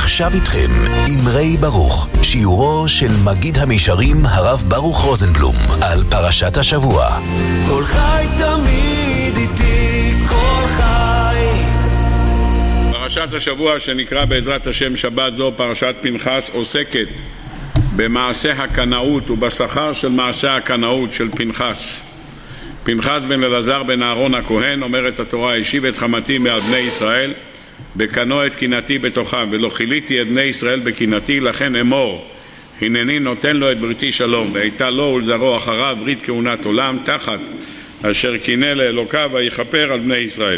ועכשיו איתכם, אמרי ברוך, שיעורו של מגיד המישרים הרב ברוך רוזנבלום על פרשת השבוע. כל חי תמיד איתי, כל חי. פרשת השבוע שנקרא בעזרת השם שבת זו, פרשת פנחס, עוסקת במעשה הקנאות ובשכר של מעשה הקנאות של פנחס. פנחס בן אלעזר בן אהרון הכהן, אומרת התורה, השיב את חמתי מעל בני ישראל בקנו את קנאתי בתוכם, ולא חיליתי את בני ישראל בקנאתי, לכן אמור הנני נותן לו את בריתי שלום, והייתה לו ולזרעו אחריו ברית כהונת עולם, תחת אשר קינא לאלוקיו ויכפר על בני ישראל.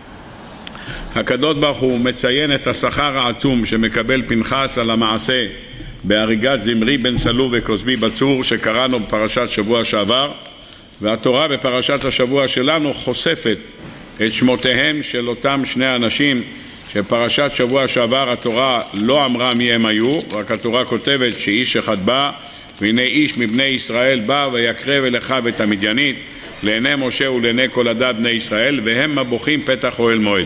הקדוש ברוך הוא מציין את השכר העצום שמקבל פנחס על המעשה בהריגת זמרי בן סלו וכוסבי בצור שקראנו בפרשת שבוע שעבר, והתורה בפרשת השבוע שלנו חושפת את שמותיהם של אותם שני אנשים שפרשת שבוע שעבר התורה לא אמרה מי הם היו, רק התורה כותבת שאיש אחד בא, והנה איש מבני ישראל בא ויקרב אל אחיו את המדיינית לעיני משה ולעיני כל עדת בני ישראל, והם מבוכים פתח אוהל מועד.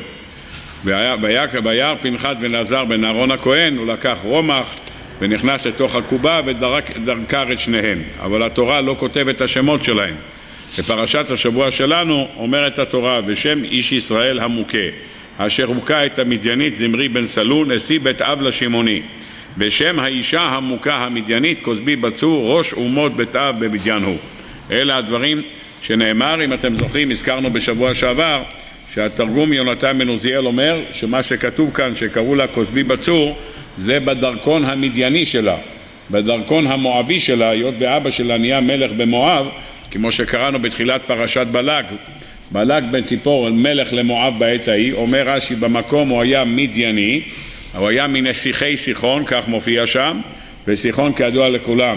וירא פנחס בן אלעזר בן אהרון הכהן, הוא לקח רומח ונכנס לתוך הקובה ודקר את שניהם, אבל התורה לא כותבת את השמות שלהם. בפרשת השבוע שלנו אומרת התורה, בשם איש ישראל המוכה אשר הוכה את המדיינית זמרי בן סלו נשיא בית אב לשמעוני, בשם האישה המוכה המדיינית כוסבי בצור ראש אומות בית אב במדיין הוא. אלה הדברים שנאמר. אם אתם זוכרים, הזכרנו בשבוע שעבר שהתרגום יונתן בן עוזיאל אומר שמה שכתוב כאן שקראו לה כוסבי בצור זה בדרכון המדייני שלה, בדרכון המואבי שלה, היות ואבא שלה נהיה מלך במואב, כמו שקראנו בתחילת פרשת בלק. בלק בן ציפור מלך למואב בעת ההיא. אומר רש"י, במקום הוא היה מדייני, הוא היה מנסיכי סיחון, כך מופיע שם, וסיחון כידוע לכולם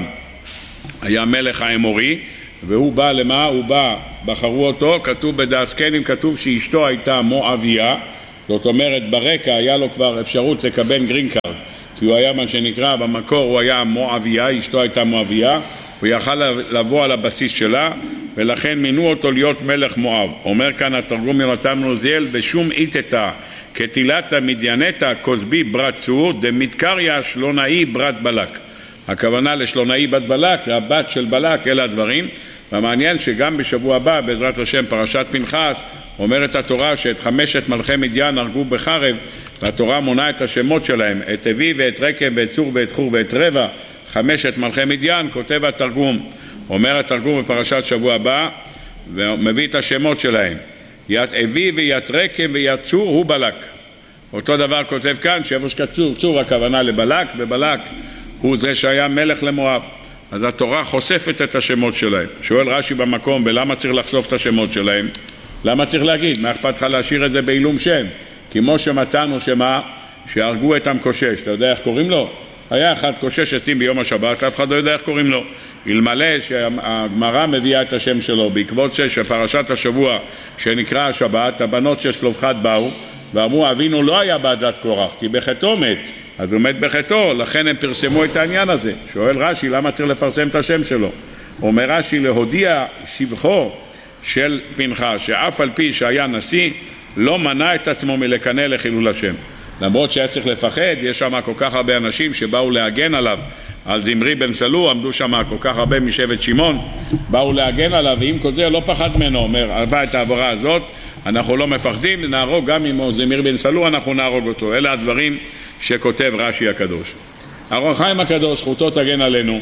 היה מלך האמורי, והוא בא למה? הוא בא, בחרו אותו, כתוב בדאסקנים, כתוב שאשתו הייתה מואביה, זאת אומרת ברקע היה לו כבר אפשרות לקבל גרין קארד, כי הוא היה מה שנקרא, במקור הוא היה מואביה, אשתו הייתה מואביה, הוא יכל לבוא על הבסיס שלה, ולכן מינו אותו להיות מלך מואב. אומר כאן התרגום יונתן בן עוזיאל, בשום איתתה כתילת המדיינתה כוסבי ברת צור דמתקריה שלונאי ברת בלק. הכוונה לשלונאי בת בלק, הבת של בלק, אלה הדברים. והמעניין שגם בשבוע הבא בעזרת השם פרשת פנחס אומרת התורה שאת 5 מלכי מדיין הרגו בחרב, והתורה מונה את השמות שלהם, את אבי ואת רקם ואת צור ואת חור ואת רבע, 5 מלכי מדיין. כותב התרגום, אומר התרגום בפרשת שבוע הבא ומביא את השמות שלהם, ית אבי וית רקם וית צור הוא בלק. אותו דבר כותב כאן שאיפה שכתוב צור הכוונה לבלק, ובלק הוא זה שהיה מלך למואב. אז התורה חושפת את השמות שלהם. שואל רש"י במקום, ולמה צריך לחשוף את השמות שלהם? למה צריך להגיד? מה אכפת לך להשאיר את זה בעילום שם? כמו שמצאנו שמה? שהרגו את המקושש. אתה יודע איך קוראים לו? היה אחד קושש עצים ביום השבת, אף אחד לא יודע איך קוראים לו. אלמלא שהגמרא מביאה את השם שלו, בעקבות שפרשת השבוע שנקרא השבת, הבנות של סלופחד באו ואמרו, אבינו לא היה בעדת קורח, כי בחטאו מת. אז הוא מת בחטאו, לכן הם פרסמו את העניין הזה. שואל רש"י, למה צריך לפרסם את השם שלו? אומר רש"י, להודיע שבחו של פנחס, שאף על פי שהיה נשיא, לא מנע את עצמו מלקנא לחילול השם. למרות שהיה צריך לפחד, יש שם כל כך הרבה אנשים שבאו להגן עליו, על זמרי בן סלו, עמדו שם כל כך הרבה משבט שמעון, באו להגן עליו, ואם כל זה לא פחד ממנו, אומר, עבר את העברה הזאת, אנחנו לא מפחדים, נהרוג גם אם זמרי בן סלו, אנחנו נהרוג אותו. אלה הדברים שכותב רש"י הקדוש. אור החיים הקדוש, זכותו תגן עלינו.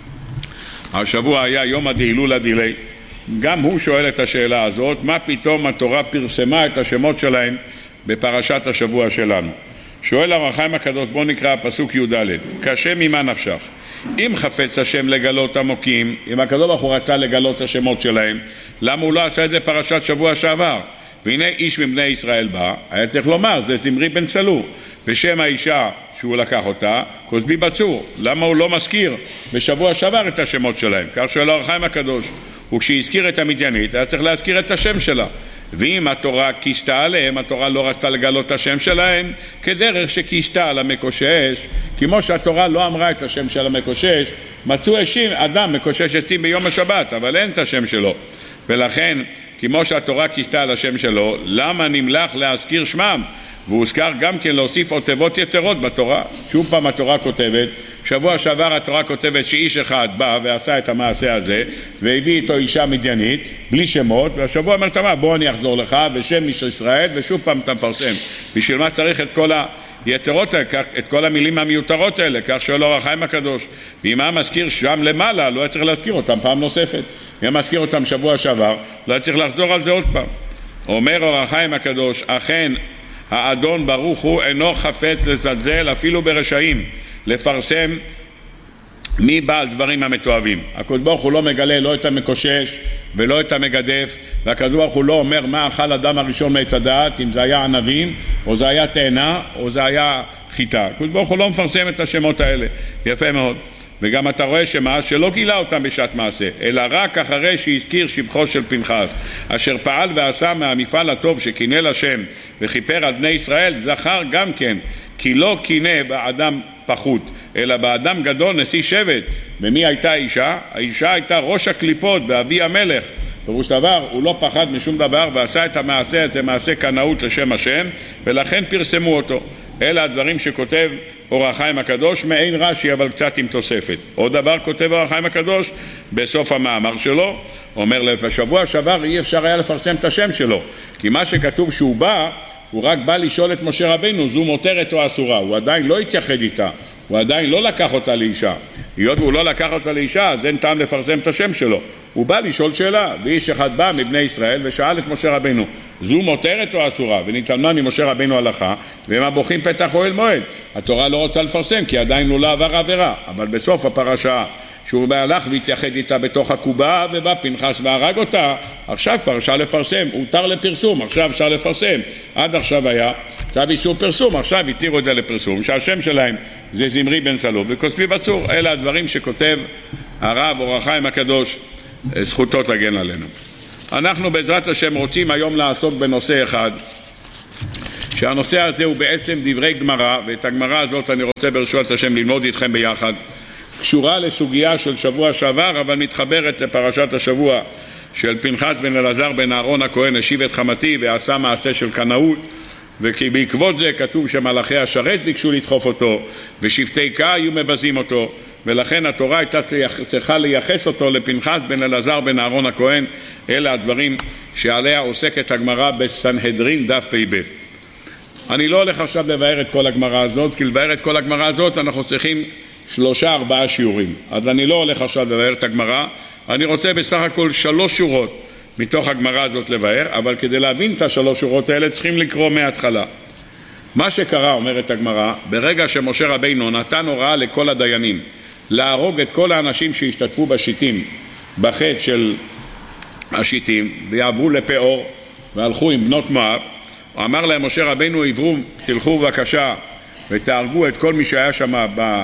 השבוע היה יום הדהילולה דילי. גם הוא שואל את השאלה הזאת, מה פתאום התורה פרסמה את השמות שלהם בפרשת השבוע שלנו? שואל אור החיים הקדוש, בוא נקרא פסוק י"ד, קשה ממה נפשך? אם חפץ השם לגלות עמוקים, אם הקדוש ברוך הוא רצה לגלות את השמות שלהם, למה הוא לא עשה את זה פרשת שבוע שעבר? והנה איש מבני ישראל בא, היה צריך לומר, זה זמרי בן סלו, בשם האישה שהוא לקח אותה, כוסבי בצור. למה הוא לא מזכיר בשבוע שעבר את השמות שלהם? כך שואל אור החיים הקדוש, וכשהזכיר את המדיינית היה צריך להזכיר את השם שלה. ואם התורה כיסתה עליהם, התורה לא רצתה לגלות את השם שלהם, כדרך שכיסתה על המקושש, כמו שהתורה לא אמרה את השם של המקושש, מצאו אדם מקושש עצים ביום השבת, אבל אין את השם שלו. ולכן, כמו שהתורה כיסתה על השם שלו, למה נמלך להזכיר שמם? והוזכר גם כן להוסיף עוד תיבות יתרות בתורה. שוב פעם התורה כותבת, שבוע שעבר התורה כותבת שאיש אחד בא ועשה את המעשה הזה והביא איתו אישה מדיינית בלי שמות, והשבוע אומר תמה בוא אני אחזור לך בשם איש ישראל, ושוב פעם אתה מפרסם. בשביל מה צריך את כל היתרות האלה, את כל המילים המיותרות האלה? כך שואל אור החיים הקדוש. ואם היה מזכיר שם למעלה לא היה צריך להזכיר אותם פעם נוספת. אם היה מזכיר אותם שבוע שעבר לא היה צריך לחזור על זה עוד פעם. אומר אור החיים הקדוש, אכן האדון ברוך הוא אינו חפץ לזלזל אפילו ברשעים לפרסם מי בעל דברים המתועבים. הקדוש ברוך הוא לא מגלה לא את המקושש ולא את המגדף, והקדוש ברוך הוא לא אומר מה אכל אדם הראשון מעץ הדעת, אם זה היה ענבים או זה היה תאנה או זה היה חיטה. הקדוש ברוך הוא לא מפרסם את השמות האלה. יפה מאוד. וגם אתה רואה שלא גילה אותם בשעת מעשה, אלא רק אחרי שהזכיר שבחו של פנחס, אשר פעל ועשה מהמפעל הטוב שכינה לשם וכיפר על בני ישראל, זכר גם כן, כי לא כינה באדם פחות, אלא באדם גדול נשיא שבט. ומי הייתה האישה? האישה הייתה ראש הקליפות ואבי המלך. פירוש דבר, הוא לא פחד משום דבר ועשה את המעשה הזה, מעשה קנאות לשם השם, ולכן פרסמו אותו. אלה הדברים שכותב אור החיים הקדוש, מעין רש"י אבל קצת עם תוספת. עוד דבר כותב אור החיים הקדוש בסוף המאמר שלו, אומר בשבוע שעבר אי אפשר היה לפרסם את השם שלו, כי מה שכתוב שהוא בא, הוא רק בא לשאול את משה רבינו זו מותרת או אסורה, הוא עדיין לא התייחד איתה, הוא עדיין לא לקח אותה לאישה. היות והוא לא לקח אותה לאישה אז אין טעם לפרסם את השם שלו, הוא בא לשאול שאלה. ואיש אחד בא מבני ישראל ושאל את משה רבינו זו מותרת או אסורה, ונתעלמה ממשה רבינו הלכה, והם הבוכים פתח אוהל מועד. התורה לא רוצה לפרסם כי עדיין הוא לא עבר עבירה, אבל בסוף הפרשה שהוא הלך והתייחד איתה בתוך הקובה ובא פנחס והרג אותה, עכשיו כבר אפשר לפרסם, הותר לפרסום, עכשיו אפשר לפרסם. עד עכשיו היה צו איסור פרסום, עכשיו התירו את זה לפרסום, שהשם שלהם זה זמרי בן סלו וכוספי בצור. אלה הדברים שכותב הרב אור החיים הקדוש, זכותו תגן עלינו. אנחנו בעזרת השם רוצים היום לעסוק בנושא אחד, שהנושא הזה הוא בעצם דברי גמרא, ואת הגמרא הזאת אני רוצה ברשות השם ללמוד איתכם ביחד. קשורה לסוגיה של שבוע שעבר, אבל מתחברת לפרשת השבוע של פנחס בן אלעזר בן אהרון הכהן השיב את חמתי ועשה מעשה של קנאות, וכי בעקבות זה כתוב שמלאכי השרת ביקשו לדחוף אותו ושבטי קה היו מבזים אותו, ולכן התורה הייתה צריכה לייחס אותו לפנחס בן אלעזר בן אהרון הכהן. אלה הדברים שעליה עוסקת הגמרא בסנהדרין דף פ"ב. אני לא הולך עכשיו לבאר את כל הגמרא הזאת, כי לבאר את כל הגמרא הזאת אנחנו צריכים 3-4 שיעורים, אז אני לא הולך עכשיו לבאר את הגמרא. אני רוצה בסך הכל 3 שורות מתוך הגמרא הזאת לבאר, אבל כדי להבין את 3 שורות האלה צריכים לקרוא מההתחלה. מה שקרה, אומרת הגמרא, ברגע שמשה רבינו נתן הוראה לכל הדיינים להרוג את כל האנשים שהשתתפו בשיטים, בחטא של השיטים, ויעברו לפאור והלכו עם בנות מואב, אמר להם משה רבינו, עברו, תלכו בבקשה ותהרגו את כל מי שהיה שם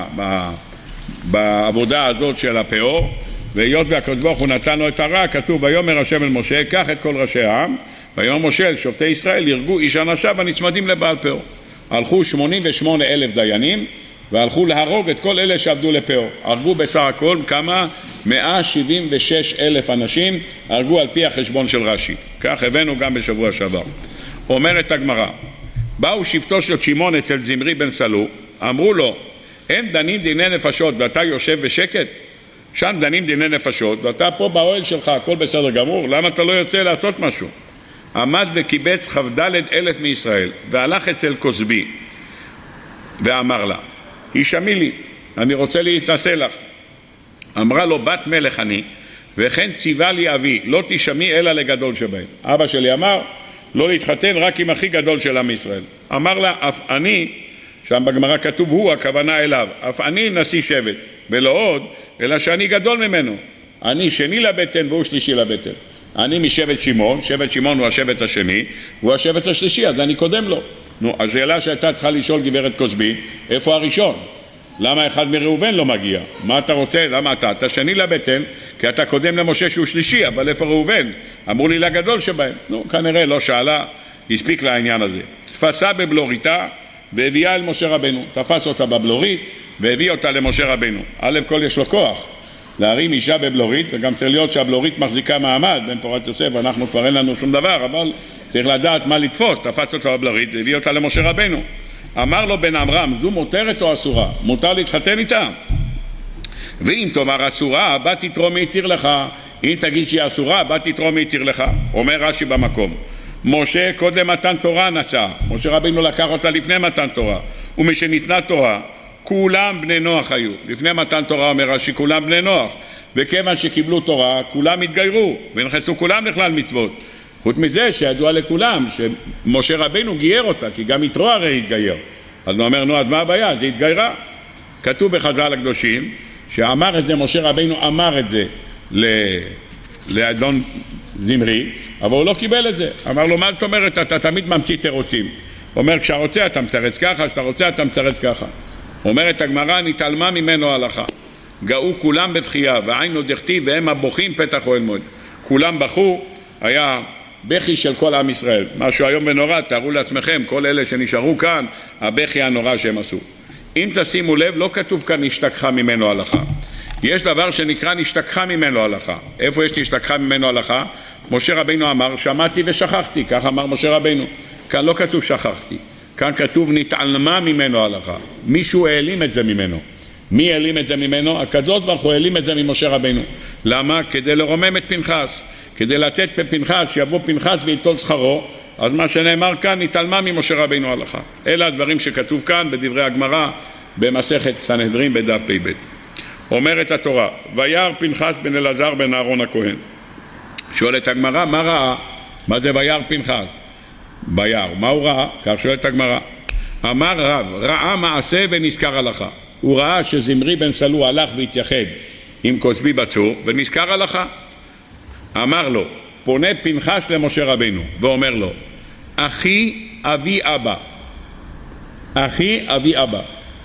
בעבודה הזאת של הפאור. והיות והקדוש ברוך הוא נתן לו את הרע, כתוב ויאמר השם אל משה, קח את כל ראשי העם ויאמר משה אל שופטי ישראל, ירגו איש אנשיו הנצמדים לבעל פאור. הלכו 88,000 דיינים והלכו להרוג את כל אלה שעבדו לפאור. הרגו בסך הכל כמה? 176,000 אנשים הרגו על פי החשבון של רש"י. כך הבאנו גם בשבוע שעבר. אומרת הגמרא, באו שבטו של שמעון אצל זמרי בן סלו, אמרו לו, אין דנים דיני נפשות ואתה יושב בשקט? שם דנים דיני נפשות ואתה פה באוהל שלך, הכל בסדר גמור, למה אתה לא יוצא לעשות משהו? עמד וקיבץ כ"ד,000 מישראל והלך אצל כוסבי ואמר לה, הישמעי לי, אני רוצה להתנשא לך. אמרה לו, בת מלך אני, וכן ציווה לי אבי, לא תשמעי אלא לגדול שבהם. אבא שלי אמר לא להתחתן רק עם הכי גדול של עם ישראל. אמר לה, אף אני, שם בגמרא כתוב הוא, הכוונה אליו, אף אני נשיא שבט, ולא עוד, אלא שאני גדול ממנו. אני שני לבטן והוא שלישי לבטן. אני משבט שמעון, שבט שמעון הוא השבט השני, הוא השבט השלישי, אז אני קודם לו. נו, השאלה שהייתה צריכה לשאול גברת כוסבי, איפה הראשון? למה אחד מראובן לא מגיע? מה אתה רוצה? למה אתה שני לבטן, כי אתה קודם למשה שהוא שלישי, אבל איפה ראובן? אמרו לי לגדול שבהם. נו, כנראה לא שאלה, הספיק לעניין הזה. תפסה בבלוריתה והביאה אל משה רבינו. תפס אותה בבלורית והביא אותה למשה רבינו. א' כל יש לו כוח להרים אישה בבלורית, וגם צריך להיות שהבלורית מחזיקה מעמד. בן פורת יוסף אנחנו כבר אין לנו שום דבר, אבל צריך לדעת מה לתפוס, תפס אותה בבלרית והביא אותה למשה רבנו. אמר לו בן עמרם, זו מותרת או אסורה? מותר להתחתן איתה? ואם תאמר אסורה, בת יתרו מי יתיר לך. אם תגיד שהיא אסורה, בת יתרו מי יתיר לך. אומר רש"י במקום, משה קודם מתן תורה נשא, משה רבינו לקח אותה לפני מתן תורה, ומשניתנה תורה כולם בני נוח היו. לפני מתן תורה אומר רש"י כולם בני נוח, וכיוון שקיבלו תורה כולם התגיירו ונכנסו כולם לכלל מצוות. חוץ מזה שידוע לכולם שמשה רבינו גייר אותה, כי גם יתרו הרי התגייר. אז הוא אומר, נו, אז מה הבעיה? זה התגיירה. כתוב בחז"ל הקדושים שאמר את זה, משה רבינו אמר את זה לאדון זמרי, אבל הוא לא קיבל את זה. אמר לו, מה זאת אומרת? אתה תמיד ממציא תירוצים. הוא אומר, כשרוצה אתה מצרץ ככה, כשאתה רוצה אתה מצרץ ככה. אומרת הגמרא, נתעלמה ממנו הלכה. גאו כולם בבכייה, והיינו דכתיב והם הבוכים פתח אוהל מועד. כולם בכו, היה בכי של כל עם ישראל. משהו היום ונורא, תארו לעצמכם, כל אלה שנשארו כאן, הבכי הנורא שהם עשו. אם תשימו לב, לא כתוב כאן נשתכחה ממנו הלכה. יש דבר שנקרא נשתכחה ממנו הלכה. איפה יש נשתכחה ממנו הלכה? משה רבינו אמר, שמעתי ושכחתי, כך אמר משה רבינו. כאן לא כתוב שכחתי, כאן כתוב נתעלמה ממנו הלכה. מישהו העלים את זה ממנו. מי העלים את זה ממנו? הקדוש ברוך הוא העלים את זה ממשה רבינו. למה? כדי לרומם את פנחס, כדי לתת בפנחס, שיבוא פנחס ויטול שכרו. אז מה שנאמר כאן, נתעלמה ממשה רבינו הלכה. אלה הדברים שכתוב כאן בדברי הגמרא במסכת סנהדרין בדף פ"ב. אומרת התורה, וירא פנחס בן אלעזר בן אהרון הכהן. שואלת הגמרא, מה ראה? מה זה וירא פנחס? ביער, מה הוא ראה? כך שואלת הגמרא. אמר רב, ראה מעשה ונזכר הלכה. הוא ראה שזמרי בן סלו הלך והתייחד עם כוסבי בצור ונזכר הלכה. אמר לו, פונה פנחס למשה רבינו ואומר לו, אחי אבי אבא. אחי אבי אבא.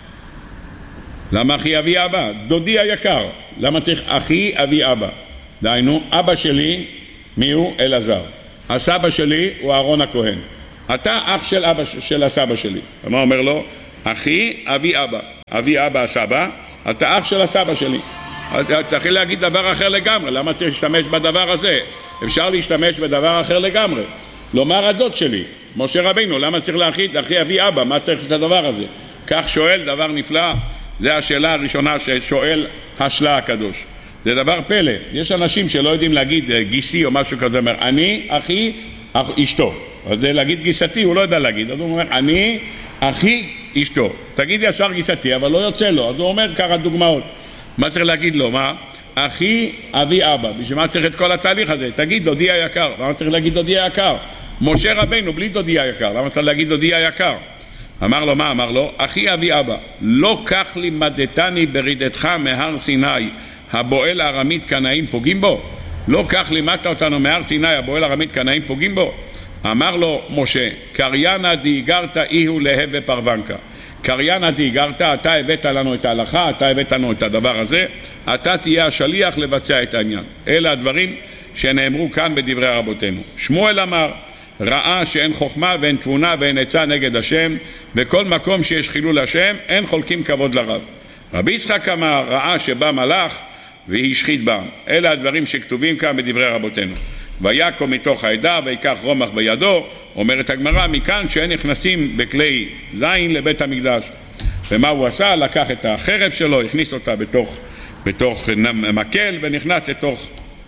למה אחי אבי אבא? דודי היקר. למה צריך אחי אבי אבא? דהיינו, אבא שלי, מי הוא? אלעזר. הסבא שלי הוא אהרון הכהן. אתה אח של אבא של הסבא שלי. ומה אומר לו? אחי אבי אבא. אבי אבא הסבא, אתה אח של הסבא שלי. צריך להגיד דבר אחר לגמרי. למה צריך להשתמש בדבר הזה? אפשר להשתמש בדבר אחר לגמרי. לומר הדוד שלי, משה רבינו, למה צריך להגיד אחי אבי אבא? מה צריך את הדבר הזה? כך שואל דבר נפלא. זה השאלה הראשונה ששואל השלה הקדוש. זה דבר פלא. יש אנשים שלא יודעים להגיד גיסי או משהו כזה, אומר אני אחי אשתו. אז להגיד גיסתי הוא לא יודע להגיד, אז הוא אומר אני אחי אשתו. תגיד ישר גיסתי, אבל לא יוצא לו. אז הוא אומר ככה דוגמאות. מה צריך להגיד לו? מה? אחי אבי אבא. בשביל מה צריך את כל התהליך הזה? תגיד דודי היקר. למה צריך להגיד דודי היקר? משה רבינו בלי דודי היקר. למה צריך להגיד דודי היקר? אמר לו, מה אמר לו? אחי אבי אבא, לא כך לימדתני ברידתך מהר סיני, הבועל הארמית קנאים פוגעים בו? לא כך לימדת אותנו מהר סיני, הבועל הארמית קנאים פוגעים בו? אמר לו משה, קריינה דיגרת איהו להווה פרוונקה. קריינה דיגרת, אתה הבאת לנו את ההלכה, אתה הבאת לנו את הדבר הזה, אתה תהיה השליח לבצע את העניין. אלה הדברים שנאמרו כאן בדברי רבותינו. שמואל אמר, ראה שאין חוכמה ואין תבונה ואין עצה נגד השם, וכל מקום שיש חילול השם אין חולקים כבוד לרב. רבי יצחק אמר, ראה שבא מלאך והשחית בם. אלה הדברים שכתובים כאן בדברי רבותינו. ויקום מתוך העדה ויקח רומח בידו, אומרת הגמרא, מכאן שאין נכנסים בכלי זין לבית המקדש. ומה הוא עשה? לקח את החרב שלו, הכניס אותה בתוך מקל ונכנס לתוך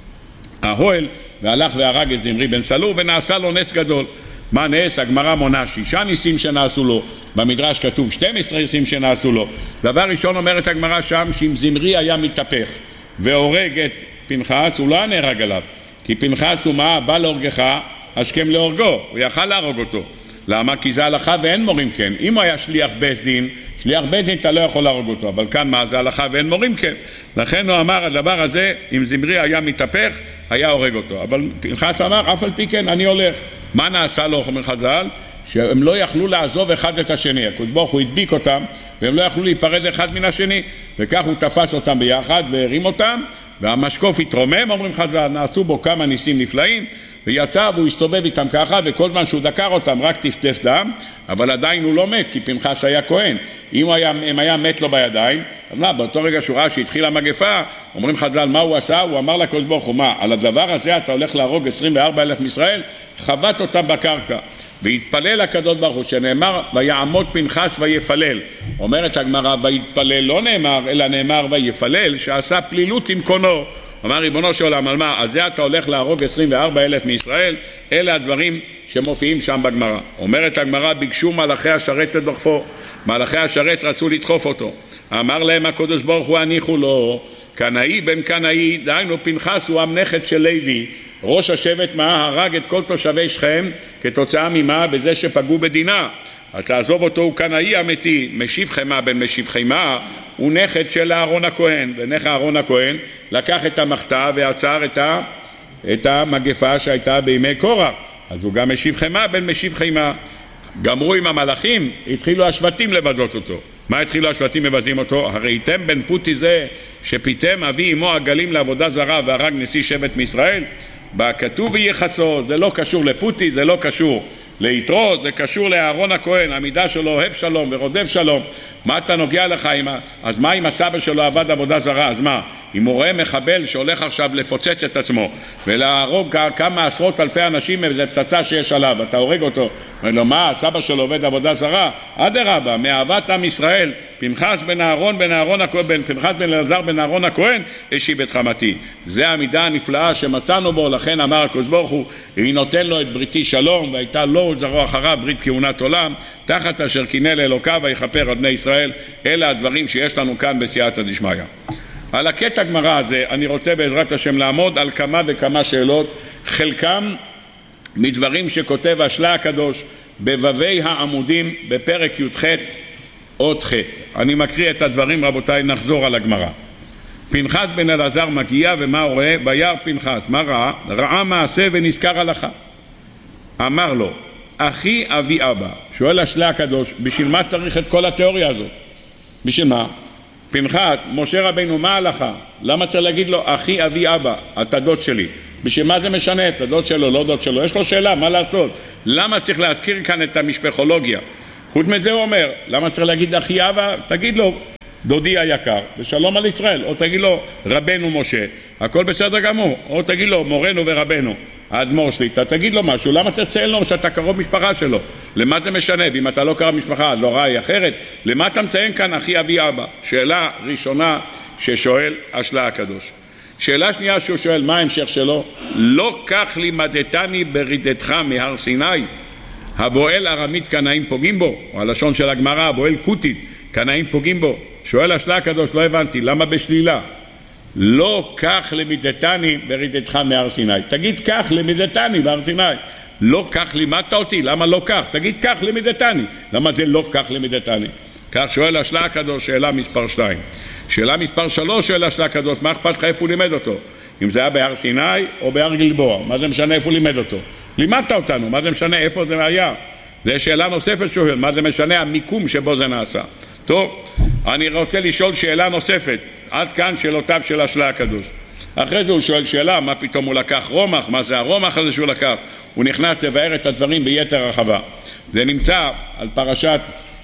האוהל, והלך והרג את זמרי בן סלו ונעשה לו נס גדול. מה נס? הגמרא מונה 6 ניסים שנעשו לו, במדרש כתוב 12 ניסים שנעשו לו. דבר ראשון אומרת הגמרא שם, שאם זמרי היה מתהפך והורג את פנחס, הוא לא נהרג עליו, כי פנחס הוא מה? בא להורגך, השכם להורגו, הוא יכל להרוג אותו. למה? כי זה הלכה ואין מורים כן. אם הוא היה שליח בית דין, שליח בית דין אתה לא יכול להרוג אותו, אבל כאן מה? זה הלכה ואין מורים כן. לכן הוא אמר הדבר הזה, אם זמרי היה מתהפך היה הורג אותו, אבל פנחס אמר אף על פי כן אני הולך. מה נעשה לו? אומר חז"ל, שהם לא יכלו לעזוב אחד את השני. הקדוש ברוך הוא הדביק אותם והם לא יכלו להיפרד אחד מן השני, וכך הוא תפס אותם ביחד והרים אותם, והמשקוף התרומם. אומרים חז"ל, נעשו בו כמה ניסים נפלאים. ויצא והוא הסתובב איתם ככה, וכל זמן שהוא דקר אותם רק טפטף דם, אבל עדיין הוא לא מת, כי פנחס היה כהן. אם היה מת לו בידיים, אז מה, באותו רגע שהוא ראה שהתחילה המגפה, אומרים חז"ל, מה הוא עשה? הוא אמר לקדוש ברוך הוא, מה, על הדבר הזה אתה הולך להרוג 24,000 מישראל? חבט אותם בקרקע. והתפלל הקדוש ברוך הוא, שנאמר ויעמוד פנחס ויפלל. אומרת הגמרא, ויתפלל לא נאמר, אלא נאמר ויפלל, שעשה פלילות עם קונו. אמר ריבונו של עולם, על מה? על זה אתה הולך להרוג 24,000 מישראל? אלה הדברים שמופיעים שם בגמרא. אומרת הגמרא, ביקשו מלאכי השרת לדוחפו. מלאכי השרת רצו לדחוף אותו. אמר להם הקדוש ברוך הוא, הניחו לו, קנאי בן קנאי, דהיינו פנחס הוא הנכד של לוי, ראש השבט מה הרג את כל תושבי שכם כתוצאה ממה? בזה שפגעו בדינה. אז תעזוב אותו, הוא קנאי אמיתי. משיב חמה בן משיב חמה הוא נכד של אהרון הכהן, ונכד אהרון הכהן לקח את המחתה ועצר את המגפה שהייתה בימי קורח, אז הוא גם משיב חמה בן משיב חמה. גמרו עם המלאכים, התחילו השבטים לבדות אותו. מה התחילו השבטים לבדים אותו? הראיתם בן פוטי זה שפיתם אבי אמו עגלים לעבודה זרה והרג נשיא שבט מישראל? בכתוב ויחסו, זה לא קשור לפוטי, זה לא קשור ליתרו, זה קשור לאהרון הכהן, המידה שלו אוהב שלום ורודף שלום. מה אתה נוגע לך? אז מה אם הסבא שלו עבד עבודה זרה? אז מה? אם הוא רואה מחבל שהולך עכשיו לפוצץ את עצמו ולהרוג כמה עשרות אלפי אנשים וזה פצצה שיש עליו, אתה הורג אותו, אומר לו, מה? הסבא שלו עובד עבודה זרה? אדרבה, מאהבת עם ישראל, פנחס בן אהרון בן אהרון הכהן, פנחס בן אלעזר בן אהרון הכהן, השיב את חמתי. זה המידה הנפלאה שמצאנו בו. לכן אמר הקדוש ברוך הוא, היא נותן לו את בריתי שלום, והייתה לו זרוע אחריו ברית כהונת עולם, תחת אשר קינא לאלוקיו ויכפר על בני ישראל. אלה הדברים שיש לנו כאן בסייעתא דשמיא. על הקטע הגמרא הזה אני רוצה בעזרת השם לעמוד על כמה וכמה שאלות, חלקם מדברים שכותב השלה הקדוש בבבי העמודים בפרק י"ח אות ח'. אני מקריא את הדברים, רבותיי, נחזור על הגמרא. פנחס בן אלעזר מגיע ומה הוא רואה? וירא פנחס, מה ראה? ראה מעשה ונזכר הלכה. אמר לו, אחי אבי אבא. שואל השלה הקדוש, בשביל מה צריך את כל התיאוריה הזאת? בשביל מה? פנחס, משה רבינו, מה ההלכה? למה צריך להגיד לו, אחי אבי אבא, אתה דוד שלי? בשביל מה זה משנה? אתה דוד שלו, לא דוד שלו? יש לו שאלה, מה לעשות? למה צריך להזכיר כאן את המשפחולוגיה? חוץ מזה הוא אומר, למה צריך להגיד אחי אבא? תגיד לו, דודי היקר, ושלום על ישראל, או תגיד לו, רבנו משה, הכל בסדר גמור, או תגיד לו, מורנו ורבנו, האדמו"ר שלי, תגיד לו משהו, למה תציין לו שאתה קרוב משפחה שלו? למה זה משנה? ואם אתה לא קרוב משפחה, לא ראה היא אחרת, למה אתה מציין כאן אחי אבי אבא? שאלה ראשונה ששואל השלה הקדוש. שאלה שנייה שהוא שואל, מה ההמשך שלו? לא כך לימדתני ברידתך מהר סיני, הבועל ארמית קנאים פוגעים בו, או הלשון של הגמרא, הבועל קוטית, קנאים פוגעים בו. שואל השלה הקדוש, לא הבנתי, למה בשלילה? לא כך לימדתני ברידתך מהר סיני. תגיד כך לימדתני בהר סיני. לא כך לימדת אותי, למה לא כך? תגיד כך לימדתני. למה זה לא כך לימדתני? כך שואל השלה הקדוש, שאלה מספר 2. שאלה מספר 3 שואל השלה הקדוש, מה אכפת לך איפה הוא לימד אותו? אם זה היה בהר סיני או בהר גלבוע, מה זה משנה איפה הוא לימד אותו? לימדת אותנו, מה זה משנה איפה זה היה? זה שאלה נוספת שואל, מה זה משנה המיקום שבו זה נעשה? טוב, אני רוצה לשאול שאלה נוספת. עד כאן שאלותיו של השלה הקדוש. אחרי זה הוא שואל שאלה, מה פתאום הוא לקח רומח? מה זה הרומח הזה שהוא לקח? הוא נכנס לבאר את הדברים ביתר רחבה. זה נמצא על פרשת,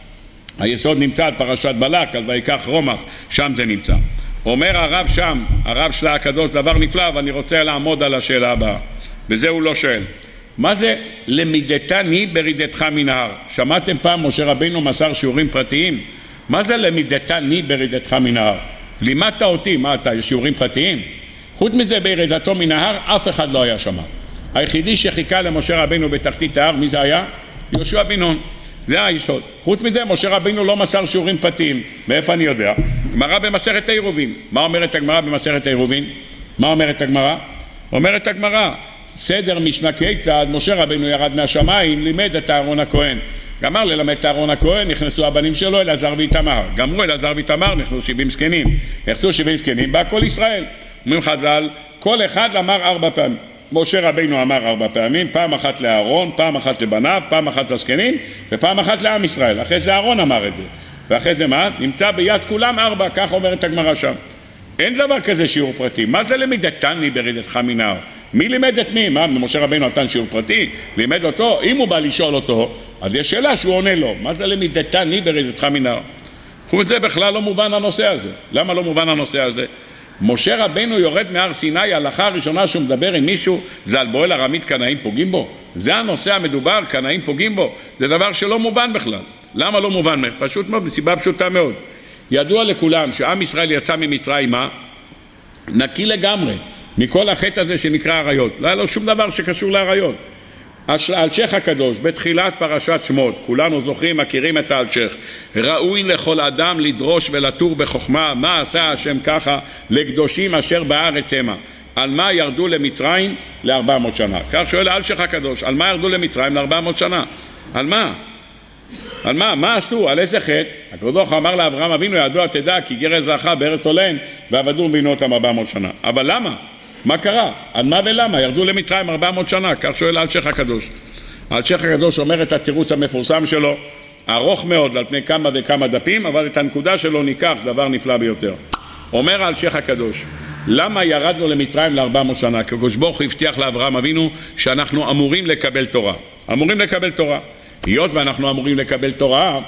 היסוד נמצא על פרשת בלק, על ויקח רומח, שם זה נמצא. אומר הרב שם, הרב שלה הקדוש, דבר נפלא, ואני רוצה לעמוד על השאלה הבאה. וזה הוא לא שואל. מה זה למידתני ברידתך מנהר? שמעתם פעם משה רבינו מסר שיעורים פרטיים? מה זה למידתני ברידתך מנהר? לימדת אותי, מה אתה, שיעורים פרטיים? חוץ מזה בירידתו מנהר אף אחד לא היה שמה. היחידי שחיכה למשה רבינו בתחתית ההר, מי זה היה? יהושע בן נון. זה היסוד. חוץ מזה משה רבינו לא מסר שיעורים פרטיים. מאיפה אני יודע? גמרא במסכת העירובין. מה אומרת הגמרא במסכת העירובין? מה אומרת הגמרא? אומרת הגמרא, סדר משנה כיצד משה רבינו ירד מהשמיים, לימד את אהרון הכהן. גמר ללמד את אהרון הכהן, נכנסו הבנים שלו אלעזר ואיתמר. גמרו אלעזר ואיתמר, נכנסו 70 זקנים. נכנסו 70 זקנים, בא כל ישראל. אומרים חז"ל, כל אחד אמר 4 פעמים. משה רבינו אמר 4 פעמים, פעם אחת לאהרון, פעם אחת לבניו, פעם אחת לזקנים, ופעם אחת לעם ישראל. אחרי זה אהרון אמר את זה. ואחרי זה מה? נמצא ביד כולם 4, כך אומרת הגמרא שם. אין דבר כזה שיעור פרטי. מה זה למידתני ברידתך מנהר? מי לימד את מי? מה, משה רבינו נתן שיעור פרטי? לימד אותו? אם הוא בא לשאול אותו, אז יש שאלה שהוא עונה לו. מה זה למידתני ברזתך מנהר? זה בכלל לא מובן הנושא הזה. למה לא מובן הנושא הזה? משה רבינו יורד מהר סיני, ההלכה הראשונה שהוא מדבר עם מישהו, זה על בועל ארמית קנאים פוגעים בו. זה הנושא המדובר, קנאים פוגעים בו. זה דבר שלא מובן בכלל. למה לא מובן? פשוט מאוד, מסיבה פשוטה מאוד. ידוע לכולם שעם ישראל יצא ממצרים, נקי לגמרי מכל החטא הזה שנקרא עריות. לא היה לו שום דבר שקשור לעריות. האלשיך הקדוש בתחילת פרשת שמות, כולנו זוכרים, מכירים את האלשיך, ראוי לכל אדם לדרוש ולתור בחוכמה, מה עשה השם ככה לקדושים אשר בארץ המה, על מה ירדו למצרים ל-400 שנה. כך שואל האלשיך הקדוש, על מה ירדו למצרים ל-400 שנה? על מה? על מה? מה עשו? על איזה חטא? הקדוש ברוך הוא אמר לאברהם אבינו, ידוע תדע כי גר זרעך בארץ הולן ועבדו בינו אותם 400 שנה. אבל למה? מה קרה? על מה ולמה? ירדו למצרים 400 שנה, כך שואל האלשיך הקדוש. האלשיך הקדוש אומר את התירוץ המפורסם שלו, ארוך מאוד על פני כמה וכמה דפים, אבל את הנקודה שלו ניקח, דבר נפלא ביותר. אומר האלשיך הקדוש, למה ירדנו למצרים ל-400 שנה? כי הקדוש ברוך הוא הבטיח לאברהם אבינו שאנחנו אמורים לקבל תורה. אמורים לקבל תורה. היות ואנחנו אמורים לקבל תורה,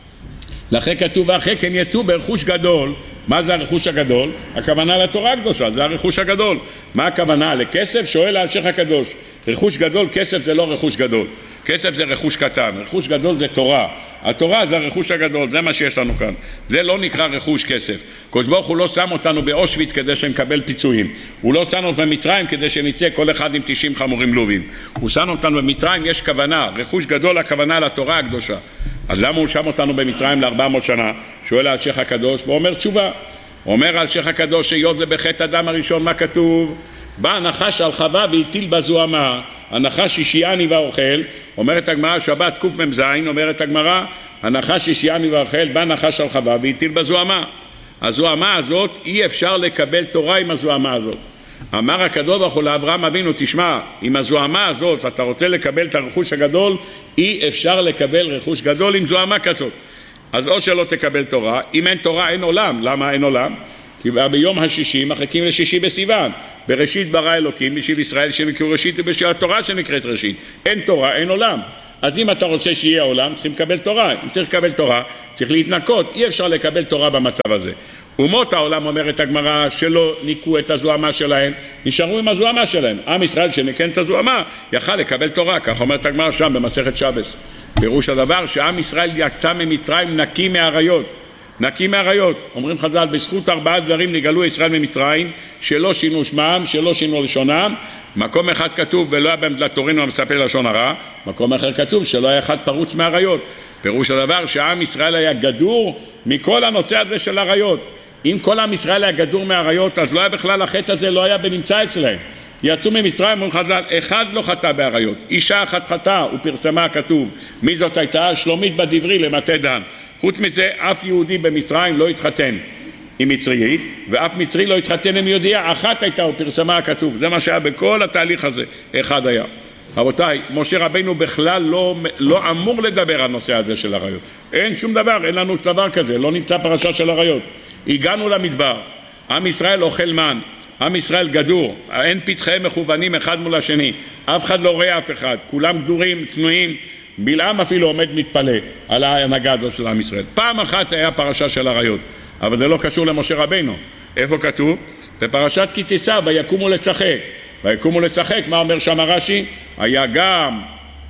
לכן כתוב ואחרי כן יצאו ברכוש גדול. מה זה הרכוש הגדול? הכוונה לתורה הקדושה, זה הרכוש הגדול. מה הכוונה? לכסף? שואל האלשיך הקדוש. רכוש גדול, כסף זה לא רכוש גדול. כסף זה רכוש קטן, רכוש גדול זה תורה. התורה זה הרכוש הגדול, זה מה שיש לנו כאן. זה לא נקרא רכוש כסף. הקדוש ברוך הוא לא שם אותנו באושוויץ כדי שנקבל פיצויים. הוא לא שם אותנו במצרים כדי שנצא כל אחד עם 90 חמורים לובים. הוא שם אותנו במצרים, יש כוונה, רכוש גדול הכוונה לתורה הקדושה. אז למה הוא שם אותנו במצרים ל-400 שנה? שואל האלשיך הקדוש ואומר תשובה. אומר האלשיך הקדוש שהיות זה בחטא אדם הראשון, מה כתוב? בא הנחש על חווה והטיל בזוהמה. הנחש שישייני ואוכל, אומרת הגמרא שבת קמ"ז, אומרת הגמרא הנחש שישייני ואוכל, בא נחש על חווה והטיל בזוהמה. הזוהמה הזאת אי אפשר לקבל תורה עם הזוהמה הזאת. אמר הקדוש ברוך הוא לאברהם אבינו, תשמע, עם הזוהמה הזאת אתה רוצה לקבל את הרכוש הגדול, אי אפשר לקבל רכוש גדול עם זוהמה כזאת. אז או שלא תקבל תורה, אם אין תורה אין עולם. למה אין עולם? כי ביום השישי מחכים לשישי בסיוון. בראשית ברא אלוקים, בשביל ישראל שנקראו ראשית ובשביל התורה שנקראת ראשית. אין תורה, אין עולם. אז אם אתה רוצה שיהיה עולם, צריכים לקבל תורה. אם צריך לקבל תורה, צריך להתנקות. אי אפשר לקבל תורה במצב הזה. אומות העולם, אומרת הגמרא, שלא ניקו את הזוהמה שלהם, נשארו עם הזוהמה שלהם. עם ישראל שניקן את הזוהמה, יכל לקבל תורה. כך אומרת הגמרא שם במסכת שבס. פירוש הדבר שעם ישראל יצא ממצרים נקי מעריות. נקי מעריות. אומרים חז"ל, בזכות 4 דברים נגאלו ישראל ממצרים, שלא שינו שמם, שלא שינו לשונם. מקום אחד כתוב ולא היה בהם דלתורין ומספר לשון הרע. מקום אחר כתוב שלא היה אחד פרוץ מעריות. פירוש הדבר שעם ישראל היה גדור מכל הנושא הזה של עריות. אם כל עם ישראל היה גדור מעריות, אז לא היה בכלל החטא הזה, לא היה בנמצא אצלהם. יצאו ממצרים, אומרים חז"ל, אחד לא חטא בעריות, אישה אחת חטאה, ופרסמה כתוב. מי זאת הייתה? שלומית בדברי למטה דן. חוץ מזה, אף יהודי במצרים לא התחתן עם מצריית, ואף מצרי לא התחתן עם יהודייה, אחת הייתה, ופרסמה הכתוב. זה מה שהיה בכל התהליך הזה, אחד היה. רבותיי, משה רבינו בכלל לא אמור לדבר על נושא הזה של עריות. אין שום דבר, אין לנו דבר כזה, לא נמצא פרשה של עריות. הגענו למדבר, עם ישראל אוכל מן, עם ישראל גדור, אין פתחיהם מכוונים אחד מול השני, אף אחד לא רואה אף אחד, כולם גדורים, צנועים, בלעם אפילו עומד מתפלא על ההנהגה הזו של עם ישראל. פעם אחת היה פרשה של עריות, אבל זה לא קשור למשה רבינו. איפה כתוב? בפרשת כי תישא, ויקומו לצחק. ויקומו לצחק, מה אומר שם רש"י? היה גם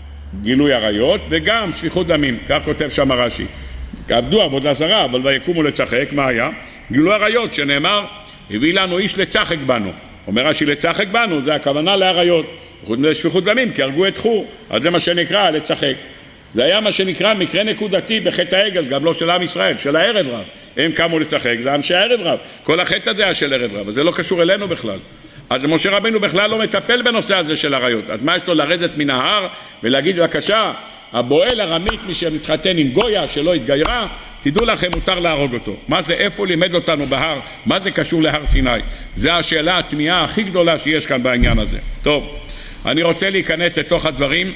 גילוי עריות וגם שפיכות דמים, כך כותב שם רש"י. עבדו עבודה זרה, אבל ויקומו לצחק, מה היה? גילוי עריות, שנאמר, הביא לנו איש לצחק בנו. אומר רש"י, לצחק בנו, זה הכוונה לעריות. חוץ לשפיכות דמים, כי הרגו את חור. אז זה מה שנקרא לצחק. זה היה מה שנקרא מקרה נקודתי בחטא העגל, גם לא של עם ישראל, של הערב רב. הם קמו לצחק, זה אנשי הערב רב. כל החטא הזה היה של ערב רב, וזה לא קשור אלינו בכלל. אז משה רבינו בכלל לא מטפל בנושא הזה של עריות. אז מה יש לו לרדת מן ההר ולהגיד, בבקשה, הבועל ארמית, מי שמתחתן עם גויה שלא התגיירה, תדעו לכם, מותר להרוג אותו. מה זה, איפה לימד אותנו בהר? מה זה קשור להר סיני? זה השאלה התמיהה הכי גדולה שיש כאן בעניין הזה. טוב, אני רוצה להיכנס לתוך הדברים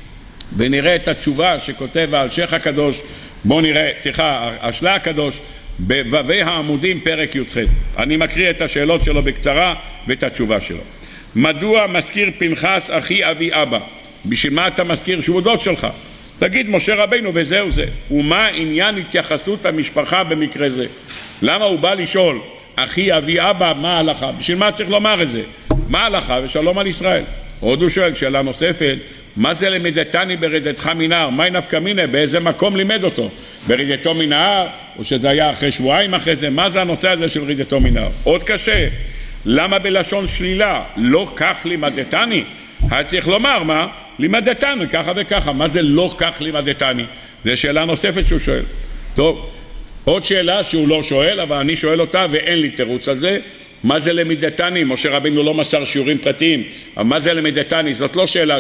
ונראה את התשובה שכותב האלשיך הקדוש. בואו נראה, השלה הקדוש בו"י העמודים פרק י"ח. אני מקריא את השאלות שלו בקצרה ואת התשובה שלו. מדוע מזכיר פנחס אחי אבי אבא? בשביל מה אתה מזכיר שהוא דוד שלך? תגיד משה רבינו וזהו זה. ומה עניין התייחסות המשפחה במקרה זה? למה הוא בא לשאול אחי אבי אבא מה ההלכה? בשביל מה צריך לומר את זה? מה ההלכה ושלום על ישראל? עוד הוא שואל שאלה נוספת, מה זה לימדתני ברדתך מנהר? מה נפקא מינה? באיזה מקום לימד אותו? ברדתו מנהר? או שזה היה אחרי שבועיים אחרי זה? מה זה הנושא הזה של רדתו מנהר? עוד קשה, למה בלשון שלילה? לא כך לימדתני? היה צריך לומר מה? לימדתני ככה וככה. מה זה לא כך לימדתני? זו שאלה נוספת שהוא שואל. טוב, עוד שאלה שהוא לא שואל, אבל אני שואל אותה ואין לי תירוץ על זה. מה זה לימדתני? משה רבינו לא מסר שיעורים פרטיים, אבל מה זה לימדתני? זאת לא שאלה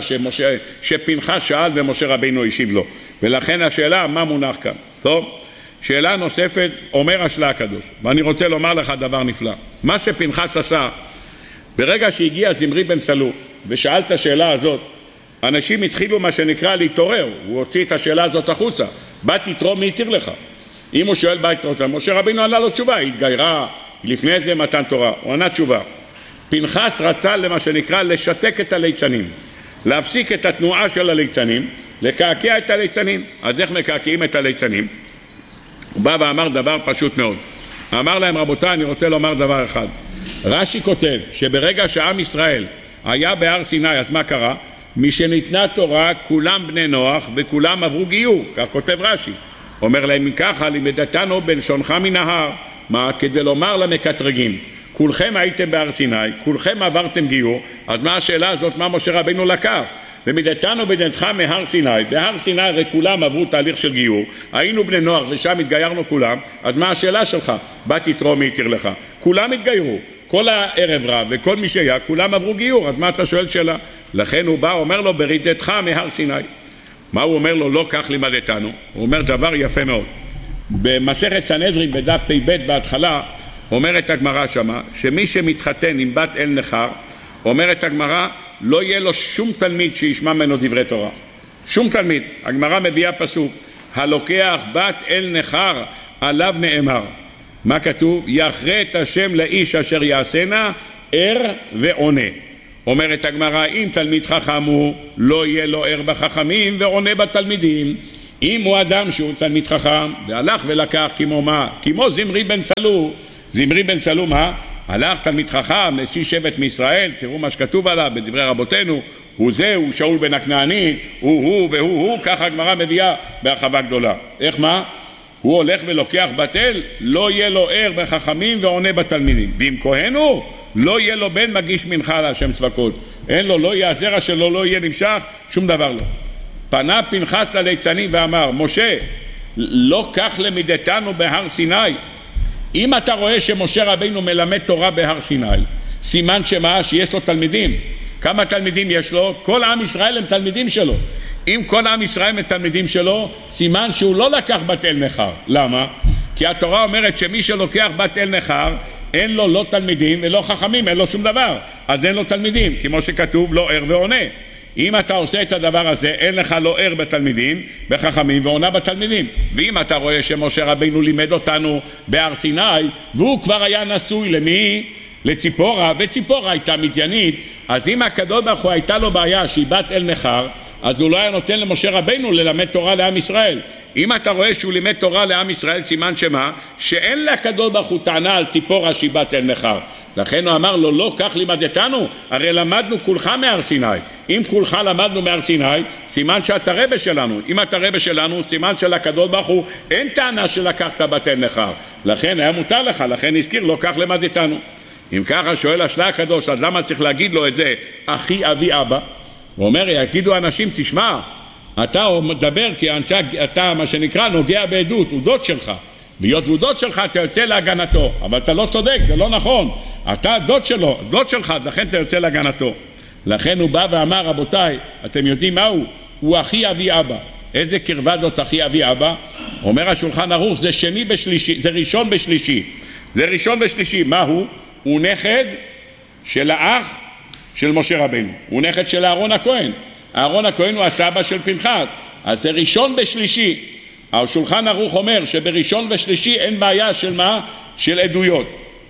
שפנחס שאל ומשה רבינו השיב לו, ולכן השאלה מה מונח כאן. טוב, שאלה נוספת, אומר השלה הקדוש, ואני רוצה לומר לך דבר נפלא. מה שפנחס עשה, ברגע שהגיע זמרי בן סלו ושאל את השאלה הזאת, אנשים התחילו מה שנקרא להתעורר, הוא הוציא את השאלה הזאת החוצה, בא תתרום מי יתיר לך. אם הוא שואל בא תתרום, משה רבינו ענה לו תשובה, היא התגיירה, לפני זה מתן תורה, הוא ענה תשובה. פנחס רצה למה שנקרא לשתק את הליצנים, להפסיק את התנועה של הליצנים, לקעקע את הליצנים. אז איך מקעקעים את הליצנים? הוא בא ואמר דבר פשוט מאוד. אמר להם רבותיי, אני רוצה לומר דבר אחד. רש"י כותב שברגע שעם ישראל היה בהר סיני, אז מה קרה? משניתנה תורה כולם בני נוח וכולם עברו גיור, כך כותב רש"י. אומר להם ככה, לימדתנו בלשונך מן ההר. מה? כדי לומר למקטרגים, כולכם הייתם בהר סיני, כולכם עברתם גיור, אז מה השאלה הזאת? מה משה רבינו לקח? לימדתנו בדתך מהר סיני, בהר סיני הרי כולם עברו תהליך של גיור, היינו בני נוח ושם התגיירנו כולם, אז מה השאלה שלך? בא תתרום מי יתיר לך. כולם התגיירו, כל הערב רב וכל מי שהיה, כולם עברו גיור, אז מה אתה שואל שאלה? לכן הוא בא, אומר לו ברידתך מהר סיני. מה הוא אומר לו? לא כך לימדתנו. הוא אומר דבר יפה מאוד. במסכת סנהדרין בדף פ"ב בהתחלה אומרת הגמרא שמה שמי שמתחתן עם בת אל נחר, אומרת הגמרא, לא יהיה לו שום תלמיד שישמע ממנו דברי תורה, שום תלמיד. הגמרא מביאה פסוק, הלוקח בת אל נחר עליו נאמר. מה כתוב? יחרה את השם לאיש אשר יעשנה ער ועונה. אומרת הגמרא, אם תלמיד חכם הוא, לא יהיה לו ער בחכמים ועונה בתלמידים. אם הוא אדם שהוא תלמיד חכם והלך ולקח כמו מה? כמו זמרי בן סלו. זמרי בן סלו מה? הלך תלמיד חכם, נשיא שבט מישראל, תראו מה שכתוב עליו בדברי רבותינו, הוא זה, הוא שאול בן הכנעני, הוא והוא, ככה הגמרא מביאה בהרחבה גדולה. איך מה? הוא הולך ולוקח בתל, לא יהיה לו ער בחכמים ועונה בתלמידים. ואם כהן הוא, לא יהיה לו בן מגיש מנחה על השם צבקות. אין לו, לא יהיה הזרע שלו, לא יהיה נמשך, שום דבר לא. פנה פנחס לליצנים ואמר, משה, לא כך לימדתנו בהר סיני. אם אתה רואה שמשה רבינו מלמד תורה בהר סיני, סימן שמה? שיש לו תלמידים. כמה תלמידים יש לו? כל עם ישראל הם תלמידים שלו. אם כל עם ישראל הם תלמידים שלו, סימן שהוא לא לקח בת אל נחר. למה? כי התורה אומרת שמי שלוקח בת אל נחר, אין לו לא תלמידים ולא חכמים, אין לו שום דבר. אז אין לו תלמידים, כמו שכתוב, לא ער ועונה. אם אתה עושה את הדבר הזה, אין לך לא ער בתלמידים, בחכמים ועונה בתלמידים. ואם אתה רואה שמשה רבינו לימד אותנו בהר סיני, והוא כבר היה נשוי למי? לציפורה, וציפורה הייתה מדיינית, אז אם הקדוש ברוך הוא הייתה לו בעיה שהיא בת אל נחר, אז הוא לא היה נותן למשה רבינו ללמד תורה לעם ישראל. אם אתה רואה שהוא לימד תורה לעם ישראל, סימן שמה? שאין לקדוש ברוך הוא טענה על ציפורה שהיא בת אל נחר. לכן הוא אמר לו, לא כך לימדתנו, הרי למדנו כולך מהר סיני. אם כולך למדנו מהר סיני, סימן שאתה רבא שלנו. אם אתה רבא שלנו, סימן שלקדוש ברוך הוא אין טענה שלקחת בת אל נחר. לכן היה מותר לך, לכן הזכיר, לא כך לימדתנו. אם ככה שואל השלה הקדוש, אז למה צריך להגיד לו את זה, אחי אבי אבא? הוא אומר, יגידו אנשים, תשמע, אתה מדבר כי אתה מה שנקרא נוגע בעדות, הוא דוד שלך. להיות הוא דוד שלך, אתה יוצא להגנתו. אבל אתה לא צודק, זה לא נכון. אתה דוד שלו, דוד שלך, לכן אתה יוצא להגנתו. לכן הוא בא ואמר, רבותיי, אתם יודעים מה הוא? הוא אחי אבי אבא. איזה קרבה זאת אחי אבי אבא? אומר השולחן ערוך, זה שני בשלישי, זה ראשון בשלישי. זה ראשון בשלישי. מה הוא? הוא נכד של האח של משה רבינו. הוא נכד של אהרון הכהן. אהרון הכהן הוא הסבא של פנחס. אז זה ראשון בשלישי. השולחן ערוך אומר שבראשון ושלישי אין בעיה של מה? של עדויות.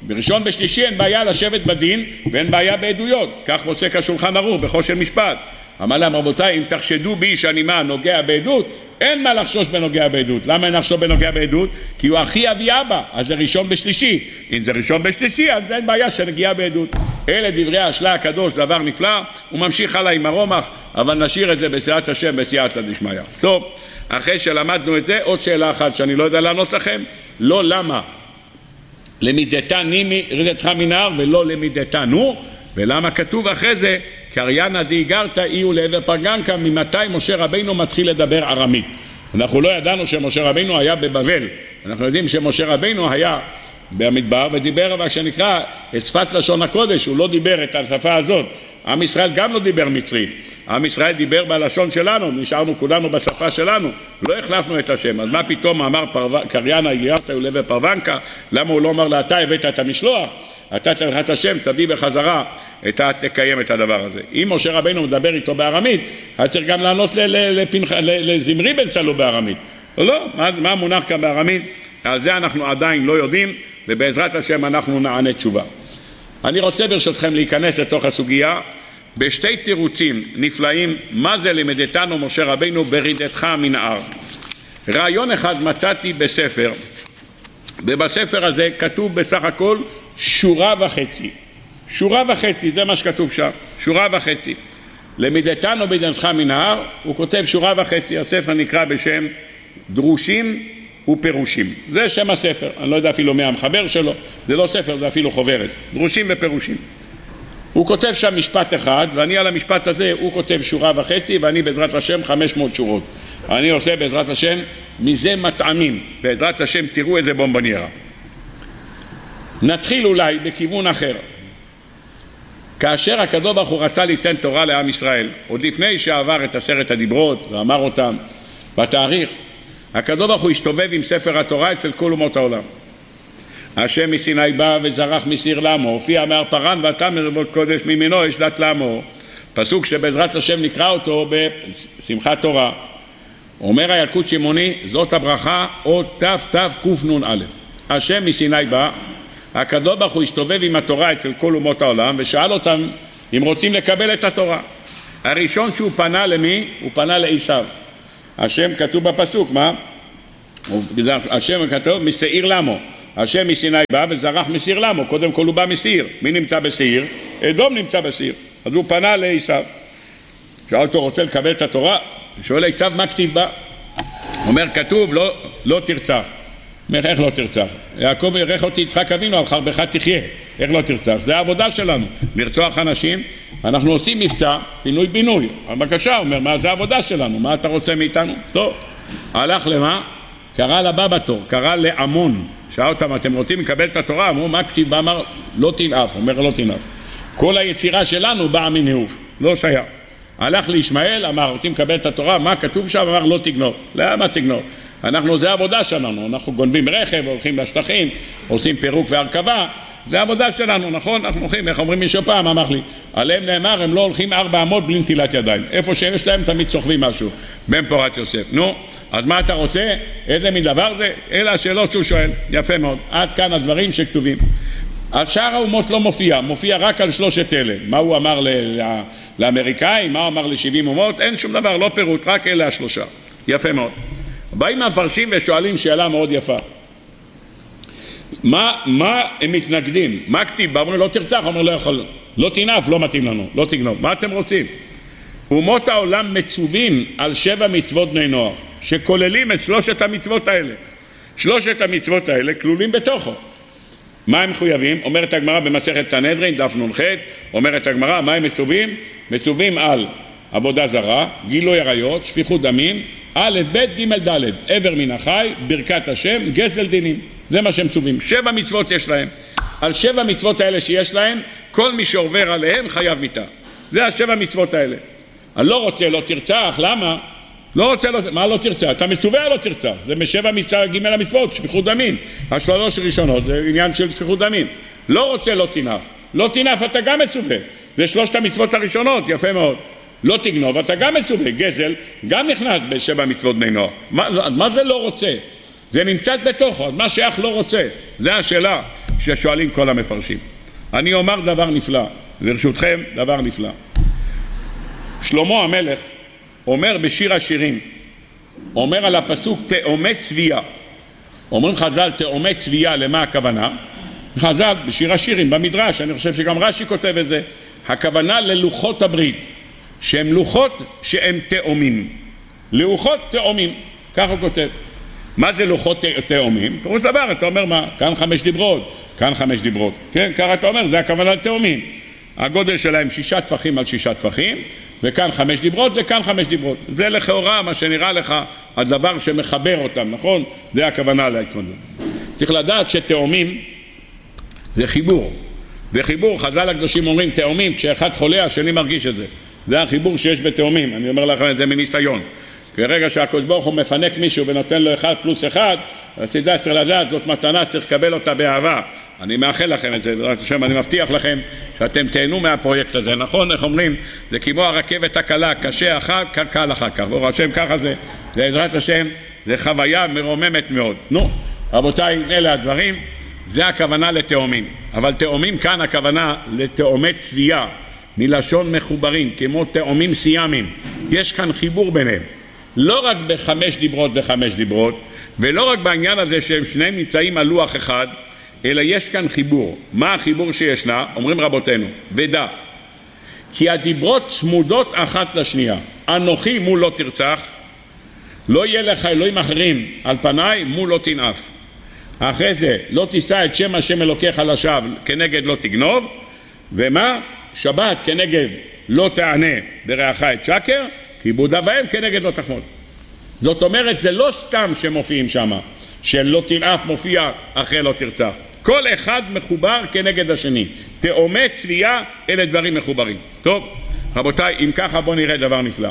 בראשון בשלישי אין בעיה לשבת בדין ואין בעיה בעדויות, כך פוסק השולחן ערוך בחושן משפט. אמר להם רבותיי, אם תחשדו בי שאני מה נוגע בעדות, אין מה לחשוש בנוגע בעדות. למה אין לחשוש בנוגע בעדות? כי הוא אחי אבי אבא, אז זה ראשון בשלישי. אם זה ראשון בשלישי אז אין בעיה שנגיע בעדות. אלה דברי השלה הקדוש, דבר נפלא. הוא ממשיך הלאה עם הרומח, אבל נשאיר את זה בסייעת השם, בסייעתא דשמיא. טוב, אחרי שלמדנו את זה, עוד שאלה אחת שאני לא יודע לענות לכם. לא למה למידתה נימי רדתך מנהר ולא למידתנו, ולמה כתוב אחרי זה קריינא דאיגרתא איהו לעבר פרגנקה, ממתי משה רבינו מתחיל לדבר ארמית. אנחנו לא ידענו שמשה רבינו היה בבבל, אנחנו יודעים שמשה רבינו היה במדבר ודיבר מה שנקרא את שפת לשון הקודש, הוא לא דיבר את השפה הזאת. עם ישראל גם לא דיבר מצרית, עם ישראל דיבר בלשון שלנו, נשארנו כולנו בשפה שלנו, לא החלפנו את השם. אז מה פתאום אמר קריינא דאיגרתא איהו לעבר פרגנקה? למה הוא לא אומר לה אתה הבאת את המשלוח, אתה תלך את השם, תביא בחזרה, אתה תקיים את הדבר הזה. אם משה רבינו מדבר איתו בארמית, אז צריך גם לענות לזמרי בן סלו בארמית. או לא? מה מונח כאן בארמית? על זה אנחנו עדיין לא יודעים, ובעזרת השם אנחנו נענה תשובה. אני רוצה ברשותכם להיכנס לתוך הסוגיה, בשתי תירוצים נפלאים, מה זה לימדתנו משה רבינו ברדתך מנהר. רעיון אחד מצאתי בספר, ובספר הזה כתוב בסך הכל שורה וחצי. שורה וחצי, זה מה שכתוב שם, שורה וחצי. למידתנו ברדתך מנהר, הוא כותב שורה וחצי, הספר נקרא בשם דרושים ופירושים. זה שם הספר, אני לא יודע אפילו מי המחבר שלו, זה לא ספר, זה אפילו חוברת. דרושים ופירושים. הוא כותב שם משפט אחד, ואני על המשפט הזה, הוא כותב שורה וחצי, ואני בעזרת השם 500 שורות. אני עושה בעזרת השם מזה מטעמים, בעזרת השם תראו איזה בומבניירה. נתחיל אולי בכיוון אחר. כאשר הקדוש ברוך הוא רצה ליתן תורה לעם ישראל, עוד לפני שעבר את 10 הדיברות ואמר אותם בתאריך, הקדוש ברוך הוא הסתובב עם ספר התורה אצל כל אומות העולם. השם מסיני בא וזרח מסיר לעמו, הופיע מהר פרן ואתה מרבות קודש מימינו השלט לעמו. פסוק שבעזרת השם נקרא אותו בשמחת תורה. אומר הילקוט שמעוני, זאת הברכה עוד תקנ"א. השם מסיני בא, הקדוש ברוך הוא הסתובב עם התורה אצל כל אומות העולם ושאל אותם אם רוצים לקבל את התורה. הראשון שהוא פנה למי? הוא פנה לעשיו. השם כתוב בפסוק, מה? השם כתוב מסעיר לעמו. השם מסיני בא וזרח מסיר לעמו. קודם כל הוא בא מסעיר. מי נמצא בסעיר? אדום נמצא בסעיר. אז הוא פנה לעשיו. שאל אותו רוצה לקבל את התורה? שואל עשיו מה כתיב בה? אומר כתוב לא תרצח. אומר איך לא תרצח? יעקב ירך אותי יצחק אבינו על חרבך תחיה. איך לא תרצח? זה העבודה שלנו. לרצוח אנשים. אנחנו עושים מבצע, פינוי בינוי. הבקשה אומר מה זה העבודה שלנו? מה אתה רוצה מאיתנו? טוב. הלך למה? קרא לבא בתור, קרא לעמון. שאל אותם אתם רוצים לקבל את התורה? אמרו מה כתיב בה? אמר לא תנאף. אומר לא תנאף. כל היצירה שלנו באה מנאוף. לא שייך. הלך לישמעאל, אמר רוצים לקבל את התורה? מה כתוב שם? אמר לא תגנוב. למה תגנוב? זה העבודה שלנו, אנחנו גונבים רכב, הולכים לשטחים, עושים פירוק והרכבה, זה העבודה שלנו, נכון? אנחנו הולכים, איך אומרים מישהו פעם, אמר לי, עליהם נאמר, הם לא הולכים 400 בלי נטילת ידיים, איפה שיש להם תמיד צוחבים משהו, בן פורת יוסף. נו, אז מה אתה רוצה? איזה מין דבר זה? אלה השאלות שהוא שואל, יפה מאוד, עד כאן הדברים שכתובים. על שאר האומות לא מופיע רק על 3 אלה, מה הוא אמר לאמריקאים, מה הוא אמר ל70 אומות, אין שום דבר, לא פירוט, רק אלה 3, יפה מאוד. באים המפרשים ושואלים שאלה מאוד יפה. מה הם מתנגדים? מה כתיב? אומרים לא תרצח, אומר לא יכול. לא תנאף, לא מתאים לנו, לא תגנוב. מה אתם רוצים? אומות העולם מצווים על 7 מצוות בני נוח, שכוללים את 3 המצוות האלה. 3 המצוות האלה כלולים בתוכו. מה הם מחויבים? אומרת הגמרא במסכת סנהדרין, דף נ"ח, אומרת הגמרא, מה הם מצווים? מצווים על עבודה זרה, גילוי עריות, שפיכות דמים, א' ב' ג' ד', עבר מן החי, ברכת השם, גזל דינים. זה מה שהם מצווים. 7 מצוות יש להם. על 7 מצוות האלה שיש להם, כל מי שעובר עליהם חייב מיתה. זה 7 מצוות האלה. אני לא רוצה, לא תרצח, למה? לא רוצה, מה לא תרצח? אתה מצווה לא תרצח. זה מ7 ג' המצוות, שפיכות דמים. 3 ראשונות, זה עניין של שפיכות דמים. לא רוצה, לא תנאף. לא תנאף, אתה גם מצווה. זה 3 המצוות הראשונות, יפה מאוד. לא תגנוב, אתה גם מצווה. גזל גם נכנס ב7 מצוות בני נוח. מה זה לא רוצה? זה נמצאת בתוכו, אז מה שייך לא רוצה? זה השאלה ששואלים כל המפרשים. אני אומר דבר נפלא, ברשותכם דבר נפלא. שלמה המלך אומר בשיר השירים, אומר על הפסוק תאומי צבייה. אומרים חז"ל תאומי צבייה, למה הכוונה? חז"ל בשיר השירים במדרש, אני חושב שגם רש"י כותב את זה, הכוונה ללוחות הברית, שהם לוחות שהם תאומים. לוחות תאומים, ככה הוא כותב. מה זה לוחות תאומים? פירוש דבר, אתה אומר מה? כאן 5 דיברות, כאן 5 דיברות. כן, ככה אתה אומר, זה הכוונה לתאומים. הגודל שלהם 6 טפחים על 6 טפחים, וכאן 5 דיברות וכאן 5 דיברות. זה לכאורה מה שנראה לך הדבר שמחבר אותם, נכון? זה הכוונה להתמודד. צריך לדעת שתאומים זה חיבור. זה חיבור, חז"ל הקדושים אומרים תאומים, כשאחד חולה השני מרגיש את זה. זה החיבור שיש בתאומים, אני אומר לכם את זה מניסיון. כרגע שהקדוש ברוך הוא מפנק מישהו ונותן לו 1 + 1, אז תדע, צריך לדעת, זאת מתנה, צריך לקבל אותה באהבה. אני מאחל לכם את זה, בעזרת השם, אני מבטיח לכם שאתם תהנו מהפרויקט הזה, נכון? איך אומרים? זה כמו הרכבת הקלה, קשה אחר, קל אחר כך. ברוך השם, ככה זה, בעזרת השם, זה חוויה מרוממת מאוד. נו, רבותיי, אלה הדברים, זה הכוונה לתאומים. אבל תאומים כאן הכוונה לתאומי צבייה, מלשון מחוברים, כמו תאומים סיאמים. יש כאן חיבור ביניהם. לא רק ב5 דיברות ו5 דיברות, ולא רק בעניין הזה שהם שניהם נמצאים על לוח אחד, אלא יש כאן חיבור. מה החיבור שישנה? אומרים רבותינו, ודע, כי הדיברות צמודות אחת לשנייה. אנוכי מול לא תרצח, לא יהיה לך אלוהים אחרים על פניי מול לא תנאף. אחרי זה, לא תישא את שם השם אלוקיך לשווא, כנגד לא תגנוב, ומה? שבת כנגד לא תענה ברעך את שקר, כיבוד אב ואם כנגד לא תחמוד. זאת אומרת, זה לא סתם שמופיעים שם, שלא תנאף מופיע אחרי לא תרצח. כל אחד מחובר כנגד השני. תאומי צבייה, אלה דברים מחוברים. טוב, רבותיי, אם ככה בואו נראה דבר נפלא.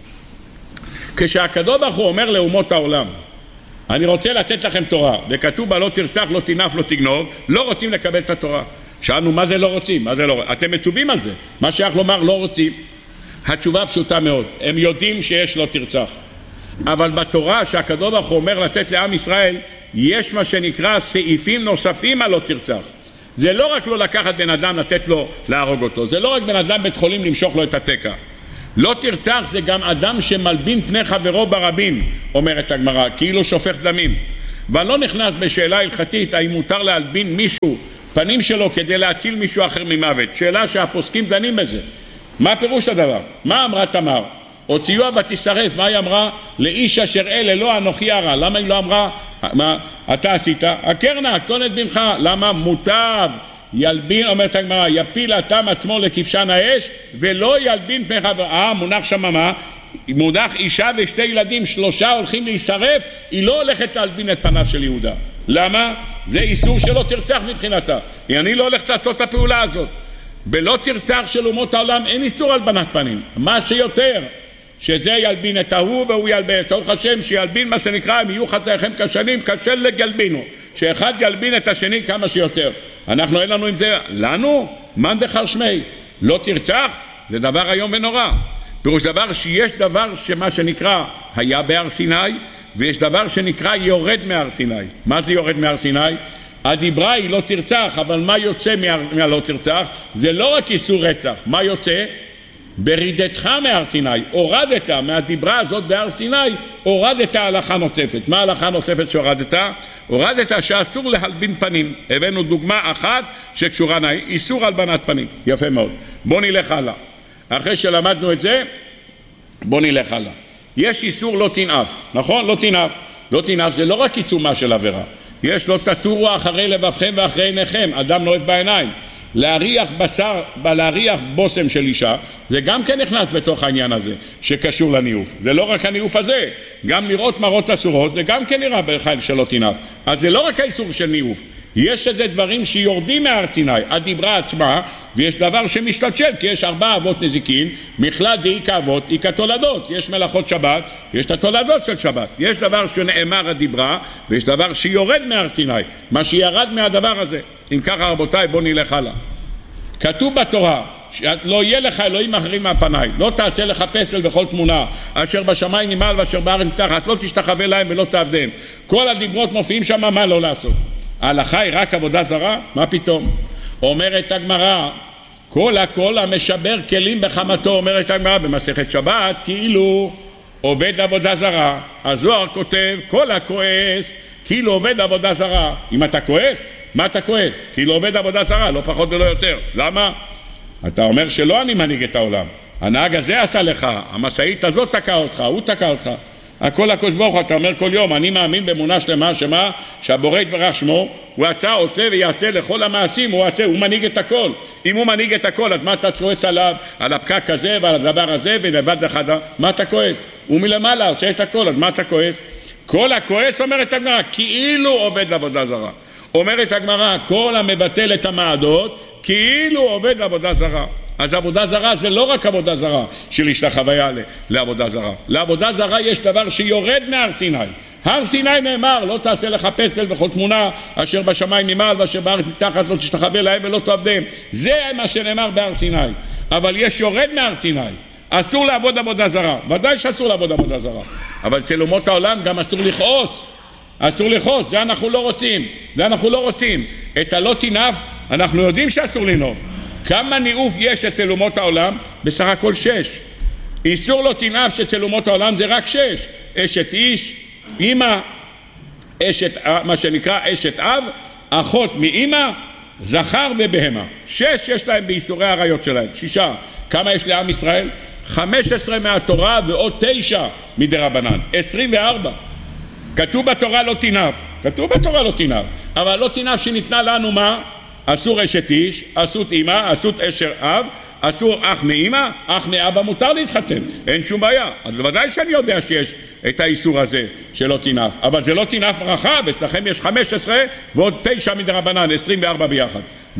כשהקדוש ברוך הוא אומר לאומות העולם, אני רוצה לתת לכם תורה, וכתוב בה לא תרצח, לא תנאף, לא תגנוב, לא רוצים לקבל את התורה. שאלנו, מה זה לא רוצים? מה זה לא רוצים? אתם מצווים על זה. מה שייך לומר לא רוצים? התשובה פשוטה מאוד. הם יודעים שיש לא תרצח. אבל בתורה שהקדוש ברוך הוא אומר לתת לעם ישראל, יש מה שנקרא סעיפים נוספים על לא תרצח. זה לא רק לא לקחת בן אדם לתת לו להרוג אותו, זה לא רק בן אדם בית חולים למשוך לו את התקע. לא תרצח זה גם אדם שמלבין פני חברו ברבים, אומרת הגמרא, כאילו שופך דמים. ואני לא נכנס בשאלה הלכתית, האם מותר להלבין מישהו פנים שלו כדי להטיל מישהו אחר ממוות. שאלה שהפוסקים דנים בזה. מה פירוש הדבר? מה אמרה תמר? הוציאוה ותשרף, מה היא אמרה? לאיש אשר אלה לא אנוכי הרע. למה היא לא אמרה? מה אתה עשית? הקרנה, קטונת בנך. למה? מוטב ילבין, אומרת הגמרא, יפיל התם עצמו לכבשן האש ולא ילבין פני חברו. מונח שם מה? מונח אישה ו2 ילדים, 3 הולכים להישרף, היא לא הולכת להלבין את פניו של יהודה. למה? זה איסור שלא תרצח מבחינתה. אני לא הולכת לעשות את הפעולה הזאת. בלא תרצח של אומות העולם אין איסור על בנת פנים. מה שיותר, שזה ילבין את ההוא והוא ילבין את ההוא, השם שילבין מה שנקרא, הם יהיו חטאיכם כשנים, כשל לגלבינו. שאחד ילבין את השני כמה שיותר. אנחנו אין לנו עם זה, לנו? מן דחר שמי. לא תרצח, זה דבר היום ונורא. פירוש דבר שיש דבר שמה שנקרא היה בהר סיני, ויש דבר שנקרא יורד מהר סיני. מה זה יורד מהר סיני? הדיברה היא לא תרצח, אבל מה יוצא מהלא תרצח? זה לא רק איסור רצח. מה יוצא? ברידתך מהר סיני, הורדת מהדיברה הזאת בהר סיני, הורדת הלכה נוספת. מה ההלכה נוספת שהורדת? הורדת שאסור להלבין פנים. הבאנו דוגמה אחת שקשורה איסור הלבנת פנים. יפה מאוד. בוא נלך הלאה. אחרי שלמדנו את זה, בוא נלך הלאה. יש איסור לא תנאף, נכון? לא תנאף. לא תנאף זה לא רק עיצומה של עבירה. יש לו תסורו אחרי לבבכם ואחרי עיניכם, אדם נואף בעיניים. להריח בשר, להריח בוסם של אישה, זה גם כן נכנס בתוך העניין הזה, שקשור לניאוף. זה לא רק הניאוף הזה, גם לראות מראות אסורות, זה גם כן נראה בחייל שלא תנאף. אז זה לא רק האיסור של ניאוף, יש איזה דברים שיורדים מהר סיני, הדיברה עצמה, ויש דבר שמשתלשל, כי יש 4 אבות נזיקין, מכלל דאיקה אבות, איקה תולדות, יש מלאכות שבת, יש את התולדות של שבת, יש דבר שנאמר הדיברה, ויש דבר שיורד מהר סיני, מה שירד מהדבר הזה. אם ככה רבותיי, בוא נלך הלאה. כתוב בתורה, לא יהיה לך אלוהים אחרים מהפניי, לא תעשה לך פסל בכל תמונה, אשר בשמיים ממעל ואשר בארץ מתחת, לא תשתחווה להם ולא תעבדם. כל הדיברות מופיעים שם מה לא לעשות. ההלכה היא רק עבודה זרה? מה פתאום? אומרת הגמרא, כל הכל המשבר כלים בחמתו, אומרת הגמרא במסכת שבת, כאילו עובד עבודה זרה. הזוהר כותב, כל הכועס כאילו עובד עבודה זרה. אם אתה כועס, מה אתה כועס? כאילו עובד עבודה זרה, לא פחות ולא יותר. למה? אתה אומר שלא אני מנהיג את העולם. הנהג הזה עשה לך, המשאית הזאת תקע אותך, הוא תקע אותך. הכל הקדוש ברוך הוא, אתה אומר כל יום, אני מאמין באמונה שלמה, שמה? שהבורא יתברך שמו, הוא עשה, עושה ויעשה לכל המעשים, הוא עושה, הוא מנהיג את הכל. אם הוא מנהיג את הכל, אז מה אתה כועס עליו? על הפקק הזה ועל הדבר הזה ולבד אחד, מה אתה כועס? הוא מלמעלה עושה את הכל, אז מה אתה כועס? כל הכועס, אומרת הגמרא, כאילו עובד לעבודה זרה. אומרת הגמרא, כל המבטל את המעדות, כאילו עובד לעבודה זרה. אז עבודה זרה זה לא רק עבודה זרה של השתחוויה לעבודה זרה. לעבודה זרה יש דבר שיורד מהר סיני. הר סיני נאמר, לא תעשה לך פסל וכל תמונה אשר בשמיים ממעל ואשר בארץ מתחת לא תשתחווה להם ולא תעבדם. זה מה שנאמר בהר סיני. אבל יש יורד מהר סיני. אסור לעבוד עבודה זרה. ודאי שאסור לעבוד עבודה זרה. אבל אצל אומות העולם גם אסור לכעוס. אסור לכעוס, זה אנחנו לא רוצים. זה אנחנו לא רוצים. את הלא תנאף, אנחנו יודעים שאסור לנאוף. כמה ניאוף יש אצל אומות העולם? בסך הכל 6. איסור לא תנאף שאצל אומות העולם זה רק 6. אשת איש, אמא, מה שנקרא אשת אב, אחות מאמא, זכר ובהמה. 6 יש להם באיסורי העריות שלהם. 6. כמה יש לעם ישראל? 15 מהתורה ועוד 9 מדרבנן. 24. כתוב בתורה לא תנאף. כתוב בתורה לא תנאף. אבל לא תנאף שניתנה לנו מה? אסור אשת איש, אסור אמא, אסור אשר אב, אסור אח מאמא, אח מאבא מותר להתחתן, אין שום בעיה. אז בוודאי שאני יודע שיש את האיסור הזה שלא תנאף, אבל זה לא תנאף רחב, אצלכם יש 15 ועוד 9 מדרבנן, 24 ביחד.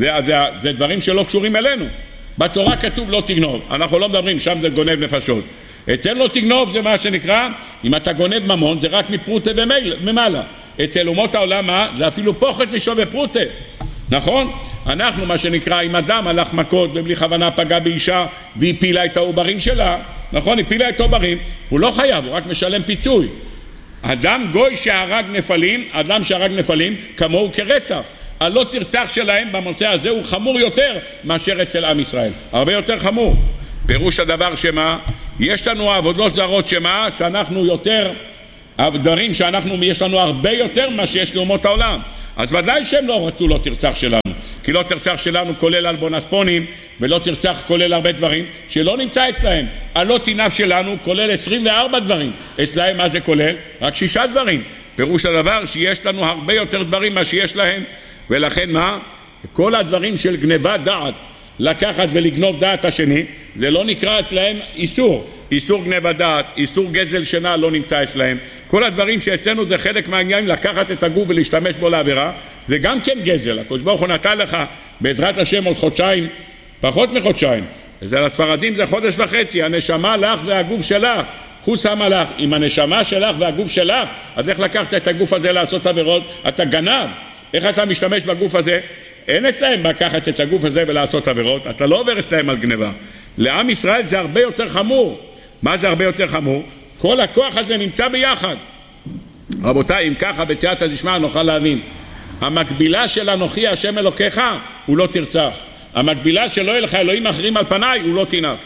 זה דברים שלא קשורים אלינו. בתורה כתוב לא תגנוב, אנחנו לא מדברים, שם זה גונב נפשות. אצל לא תגנוב זה מה שנקרא, אם אתה גונב ממון זה רק מפרוטה ומעלה. אצל אומות העולם זה אפילו פוחת משווה פרוטה. נכון? אנחנו מה שנקרא, אם אדם הלך מכות ובלי כוונה פגע באישה והפילה את העוברים שלה, נכון? הפילה את העוברים, הוא לא חייב, הוא רק משלם פיצוי. אדם גוי שהרג נפלים, אדם שהרג נפלים כמוהו כרצח. הלא תרצח שלהם במוצא הזה הוא חמור יותר מאשר אצל עם ישראל, הרבה יותר חמור. פירוש הדבר שמה? יש לנו עבודות זרות שמה? שאנחנו יותר, הדברים שאנחנו, יש לנו הרבה יותר מה שיש לאומות העולם. אז ודאי שהם לא רצו לא תרצח שלנו, כי לא תרצח שלנו כולל אלבונספונים, ולא תרצח כולל הרבה דברים שלא נמצא אצלהם. הלא תנאף שלנו כולל 24 דברים, אצלהם מה זה כולל? רק 6 דברים. פירוש הדבר שיש לנו הרבה יותר דברים מה שיש להם, ולכן מה? כל הדברים של גניבת דעת, לקחת ולגנוב דעת השני, זה לא נקרא אצלהם איסור. איסור גניבת דעת, איסור גזל שינה לא נמצא אצלהם. כל הדברים שאצלנו זה חלק מהעניין, לקחת את הגוף ולהשתמש בו לעבירה, זה גם כן גזל. הקדוש ברוך הוא נתן לך בעזרת השם עוד חודשיים, פחות מחודשיים. אצל הספרדים זה חודש וחצי, הנשמה לך והגוף שלך, חוס המלאך. עם הנשמה שלך והגוף שלך, אז איך לקחת את הגוף הזה לעשות עבירות? אתה גנב. איך אתה משתמש בגוף הזה? אין אצלהם לקחת את הגוף הזה ולעשות עבירות, אתה לא עובר אצלהם על גניבה. לעם ישראל זה הרבה יותר חמור. מה זה הרבה יותר חמור? כל הכוח הזה נמצא ביחד. רבותיי, אם ככה בצייתא דשמיא נוכל להבין. המקבילה של אנוכי השם אלוקיך הוא לא תרצח. המקבילה שלא יהיה לך אלוהים אחרים על פניי הוא לא תנאף.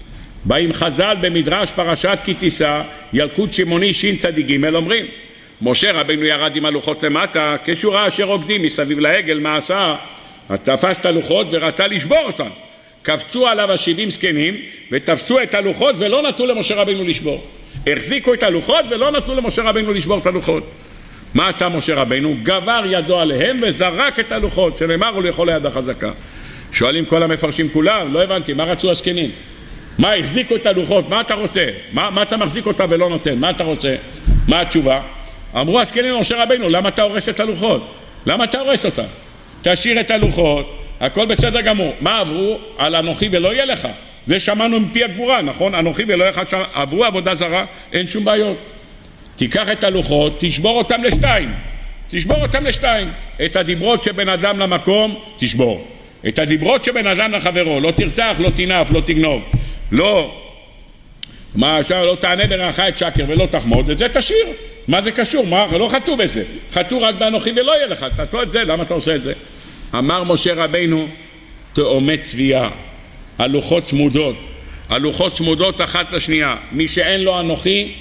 באים חז"ל במדרש פרשת כי תישא, ילקוט שמעוני שין צדיק ג' אומרים, משה רבינו ירד עם הלוחות למטה, כשורה אשר רוקדים מסביב לעגל, מה עשה? תפס את הלוחות ורצה לשבור אותן. קפצו עליו 70 זקנים ותפסו את הלוחות ולא נתנו למשה רבינו לשבור. החזיקו את הלוחות ולא נתנו למשה רבינו לשבור את הלוחות. מה עשה משה רבינו? גבר ידו עליהם וזרק את הלוחות, שנאמר הוא לאכול היד החזקה. שואלים כל המפרשים כולם, לא הבנתי, מה רצו הזקנים? מה החזיקו את הלוחות? מה אתה רוצה? מה אתה מחזיק אותה ולא נותן? מה אתה רוצה? מה התשובה? אמרו הזקנים למשה רבינו, למה אתה הורס את הלוחות? למה אתה הורס אותה? תשאיר את הלוחות, הכל בסדר גמור. מה עברו? על אנוכי ולא יהיה לך. זה שמענו מפי הגבורה, נכון? אנוכי ולא יהיה לך, עברו עבודה זרה, אין שום בעיות. תיקח את הלוחות, תשבור אותם לשתיים. תשבור אותם לשתיים. את הדיברות שבין אדם למקום, תשבור. את הדיברות שבין אדם לחברו, לא תרצח, לא תנאף, לא תגנוב. לא תענה ברעך את שקר ולא תחמוד, את זה תשאיר. מה זה קשור? מה? לא חטאו בזה. חטאו רק באנוכי ולא יהיה לך. תעשו את זה, למה אתה עושה את זה? אמר משה רבינו, תאומי צביעה, הלוחות צמודות. הלוחות צמודות אחת לשנייה. מי שאין לו אנוכי,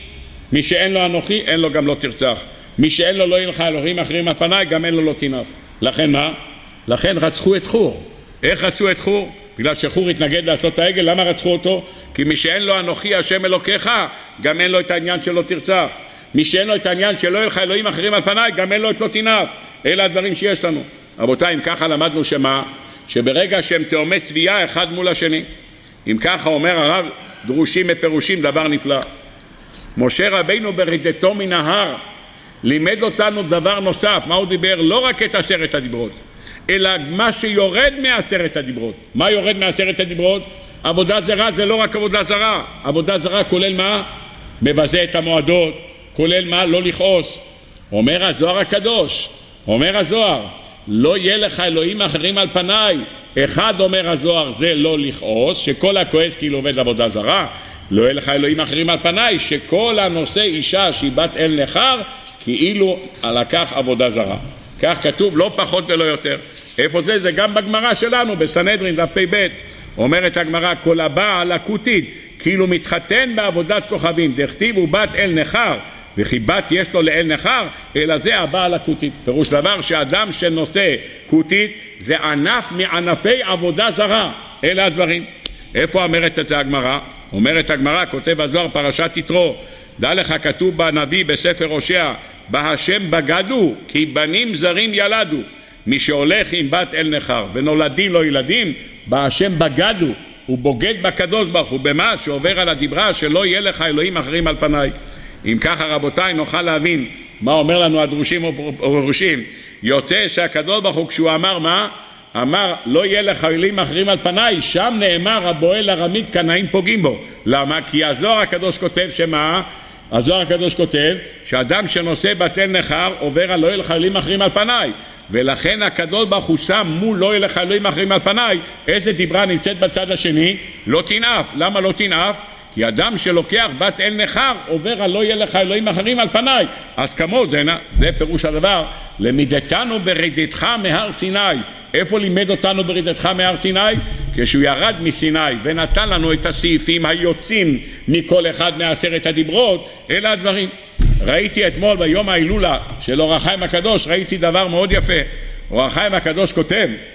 אין לו גם לא תרצח. מי שאין לו לא יהיה לך אלוהים אחרים על פניי, גם אין לו לא תנאף. לכן מה? לכן רצחו את חור. איך רצחו את חור? בגלל שחור התנגד לעשות העגל. למה רצחו אותו? כי מי שאין לו אנוכי השם אלוקיך, גם אין לו את העניין שלא תרצח. מי שאין לו את העניין שלא יהיה לך אלוהים אחרים על פניי, גם אין לו את לא תנאף. אלה הדברים שיש לנו. רבותיי, אם ככה למדנו שמה? שברגע שהם תאומי צביעה אחד מול השני. אם ככה אומר הרב, דרושים מפירושים, דבר נפלא. משה רבינו ברדתו מן ההר לימד אותנו דבר נוסף. מה הוא דיבר? לא רק את 10 הדיברות, אלא מה שיורד מ10 הדיברות. מה יורד מ10 הדיברות? עבודה זרה זה לא רק עבודה זרה. עבודה זרה כולל מה? מבזה את המועדות. כולל מה? לא לכעוס. אומר הזוהר הקדוש, אומר הזוהר, לא יהיה לך אלוהים אחרים על פניי. אחד אומר הזוהר זה לא לכעוס, שכל הכועס כאילו עובד עבודה זרה. לא יהיה לך אלוהים אחרים על פניי, שכל הנושא אישה שהיא בת אל נחר כאילו לקח עבודה זרה. כך כתוב, לא פחות ולא יותר. איפה זה? זה גם בגמרא שלנו בסנהדרין דף פ"ב. אומרת הגמרא, כל הבעל הכותית כאילו מתחתן בעבודת כוכבים, דכתיב הוא בת אל נחר, וכי בת יש לו לאל נחר, אלא זה הבעל הכותית. פירוש דבר שאדם שנושא כותית זה ענף מענפי עבודה זרה. אלה הדברים. איפה אומרת את זה הגמרא? אומרת הגמרא, כותב הזוהר פרשת יתרו, דע לך כתוב בנביא בספר הושע, בהשם בגדו כי בנים זרים ילדו. מי שהולך עם בת אל נחר ונולדים לו ילדים, בהשם בגדו, הוא בוגד בקדוש ברוך הוא. במה? שעובר על הדיברה שלא יהיה לך אלוהים אחרים על פניי. אם ככה רבותיי נוכל להבין מה אומר לנו הדרושים ופירושים. יוצא שהקדוש ברוך הוא כשהוא אמר מה? אמר לא יהיה לך אלוהים אחרים על פניי, שם נאמר הבועל ארמית קנאים פוגעים בו. למה? כי הזוהר הקדוש כותב שמה? הזוהר הקדוש כותב שאדם שנושא בת אל נחר עובר על לא יהיה לך אלוהים אחרים על פניי, ולכן הקדוש ברוך הוא שם מול לא יהיה לך אלוהים אחרים על פניי איזה דיברה נמצאת בצד השני? לא תנאף. למה לא תנאף? כי אדם שלוקח בת אל נחר עובר על לא יהיה לך אלוהים אחרים על פניי. אז כמו זה פירוש הדבר, למידתנו ברדתך מהר סיני. איפה לימד אותנו ברדתך מהר סיני? כשהוא ירד מסיני ונתן לנו את הסעיפים היוצאים מכל אחד מ10 הדיברות. אלה הדברים. ראיתי אתמול ביום ההילולה של אור החיים הקדוש, ראיתי דבר מאוד יפה. אור החיים הקדוש כותב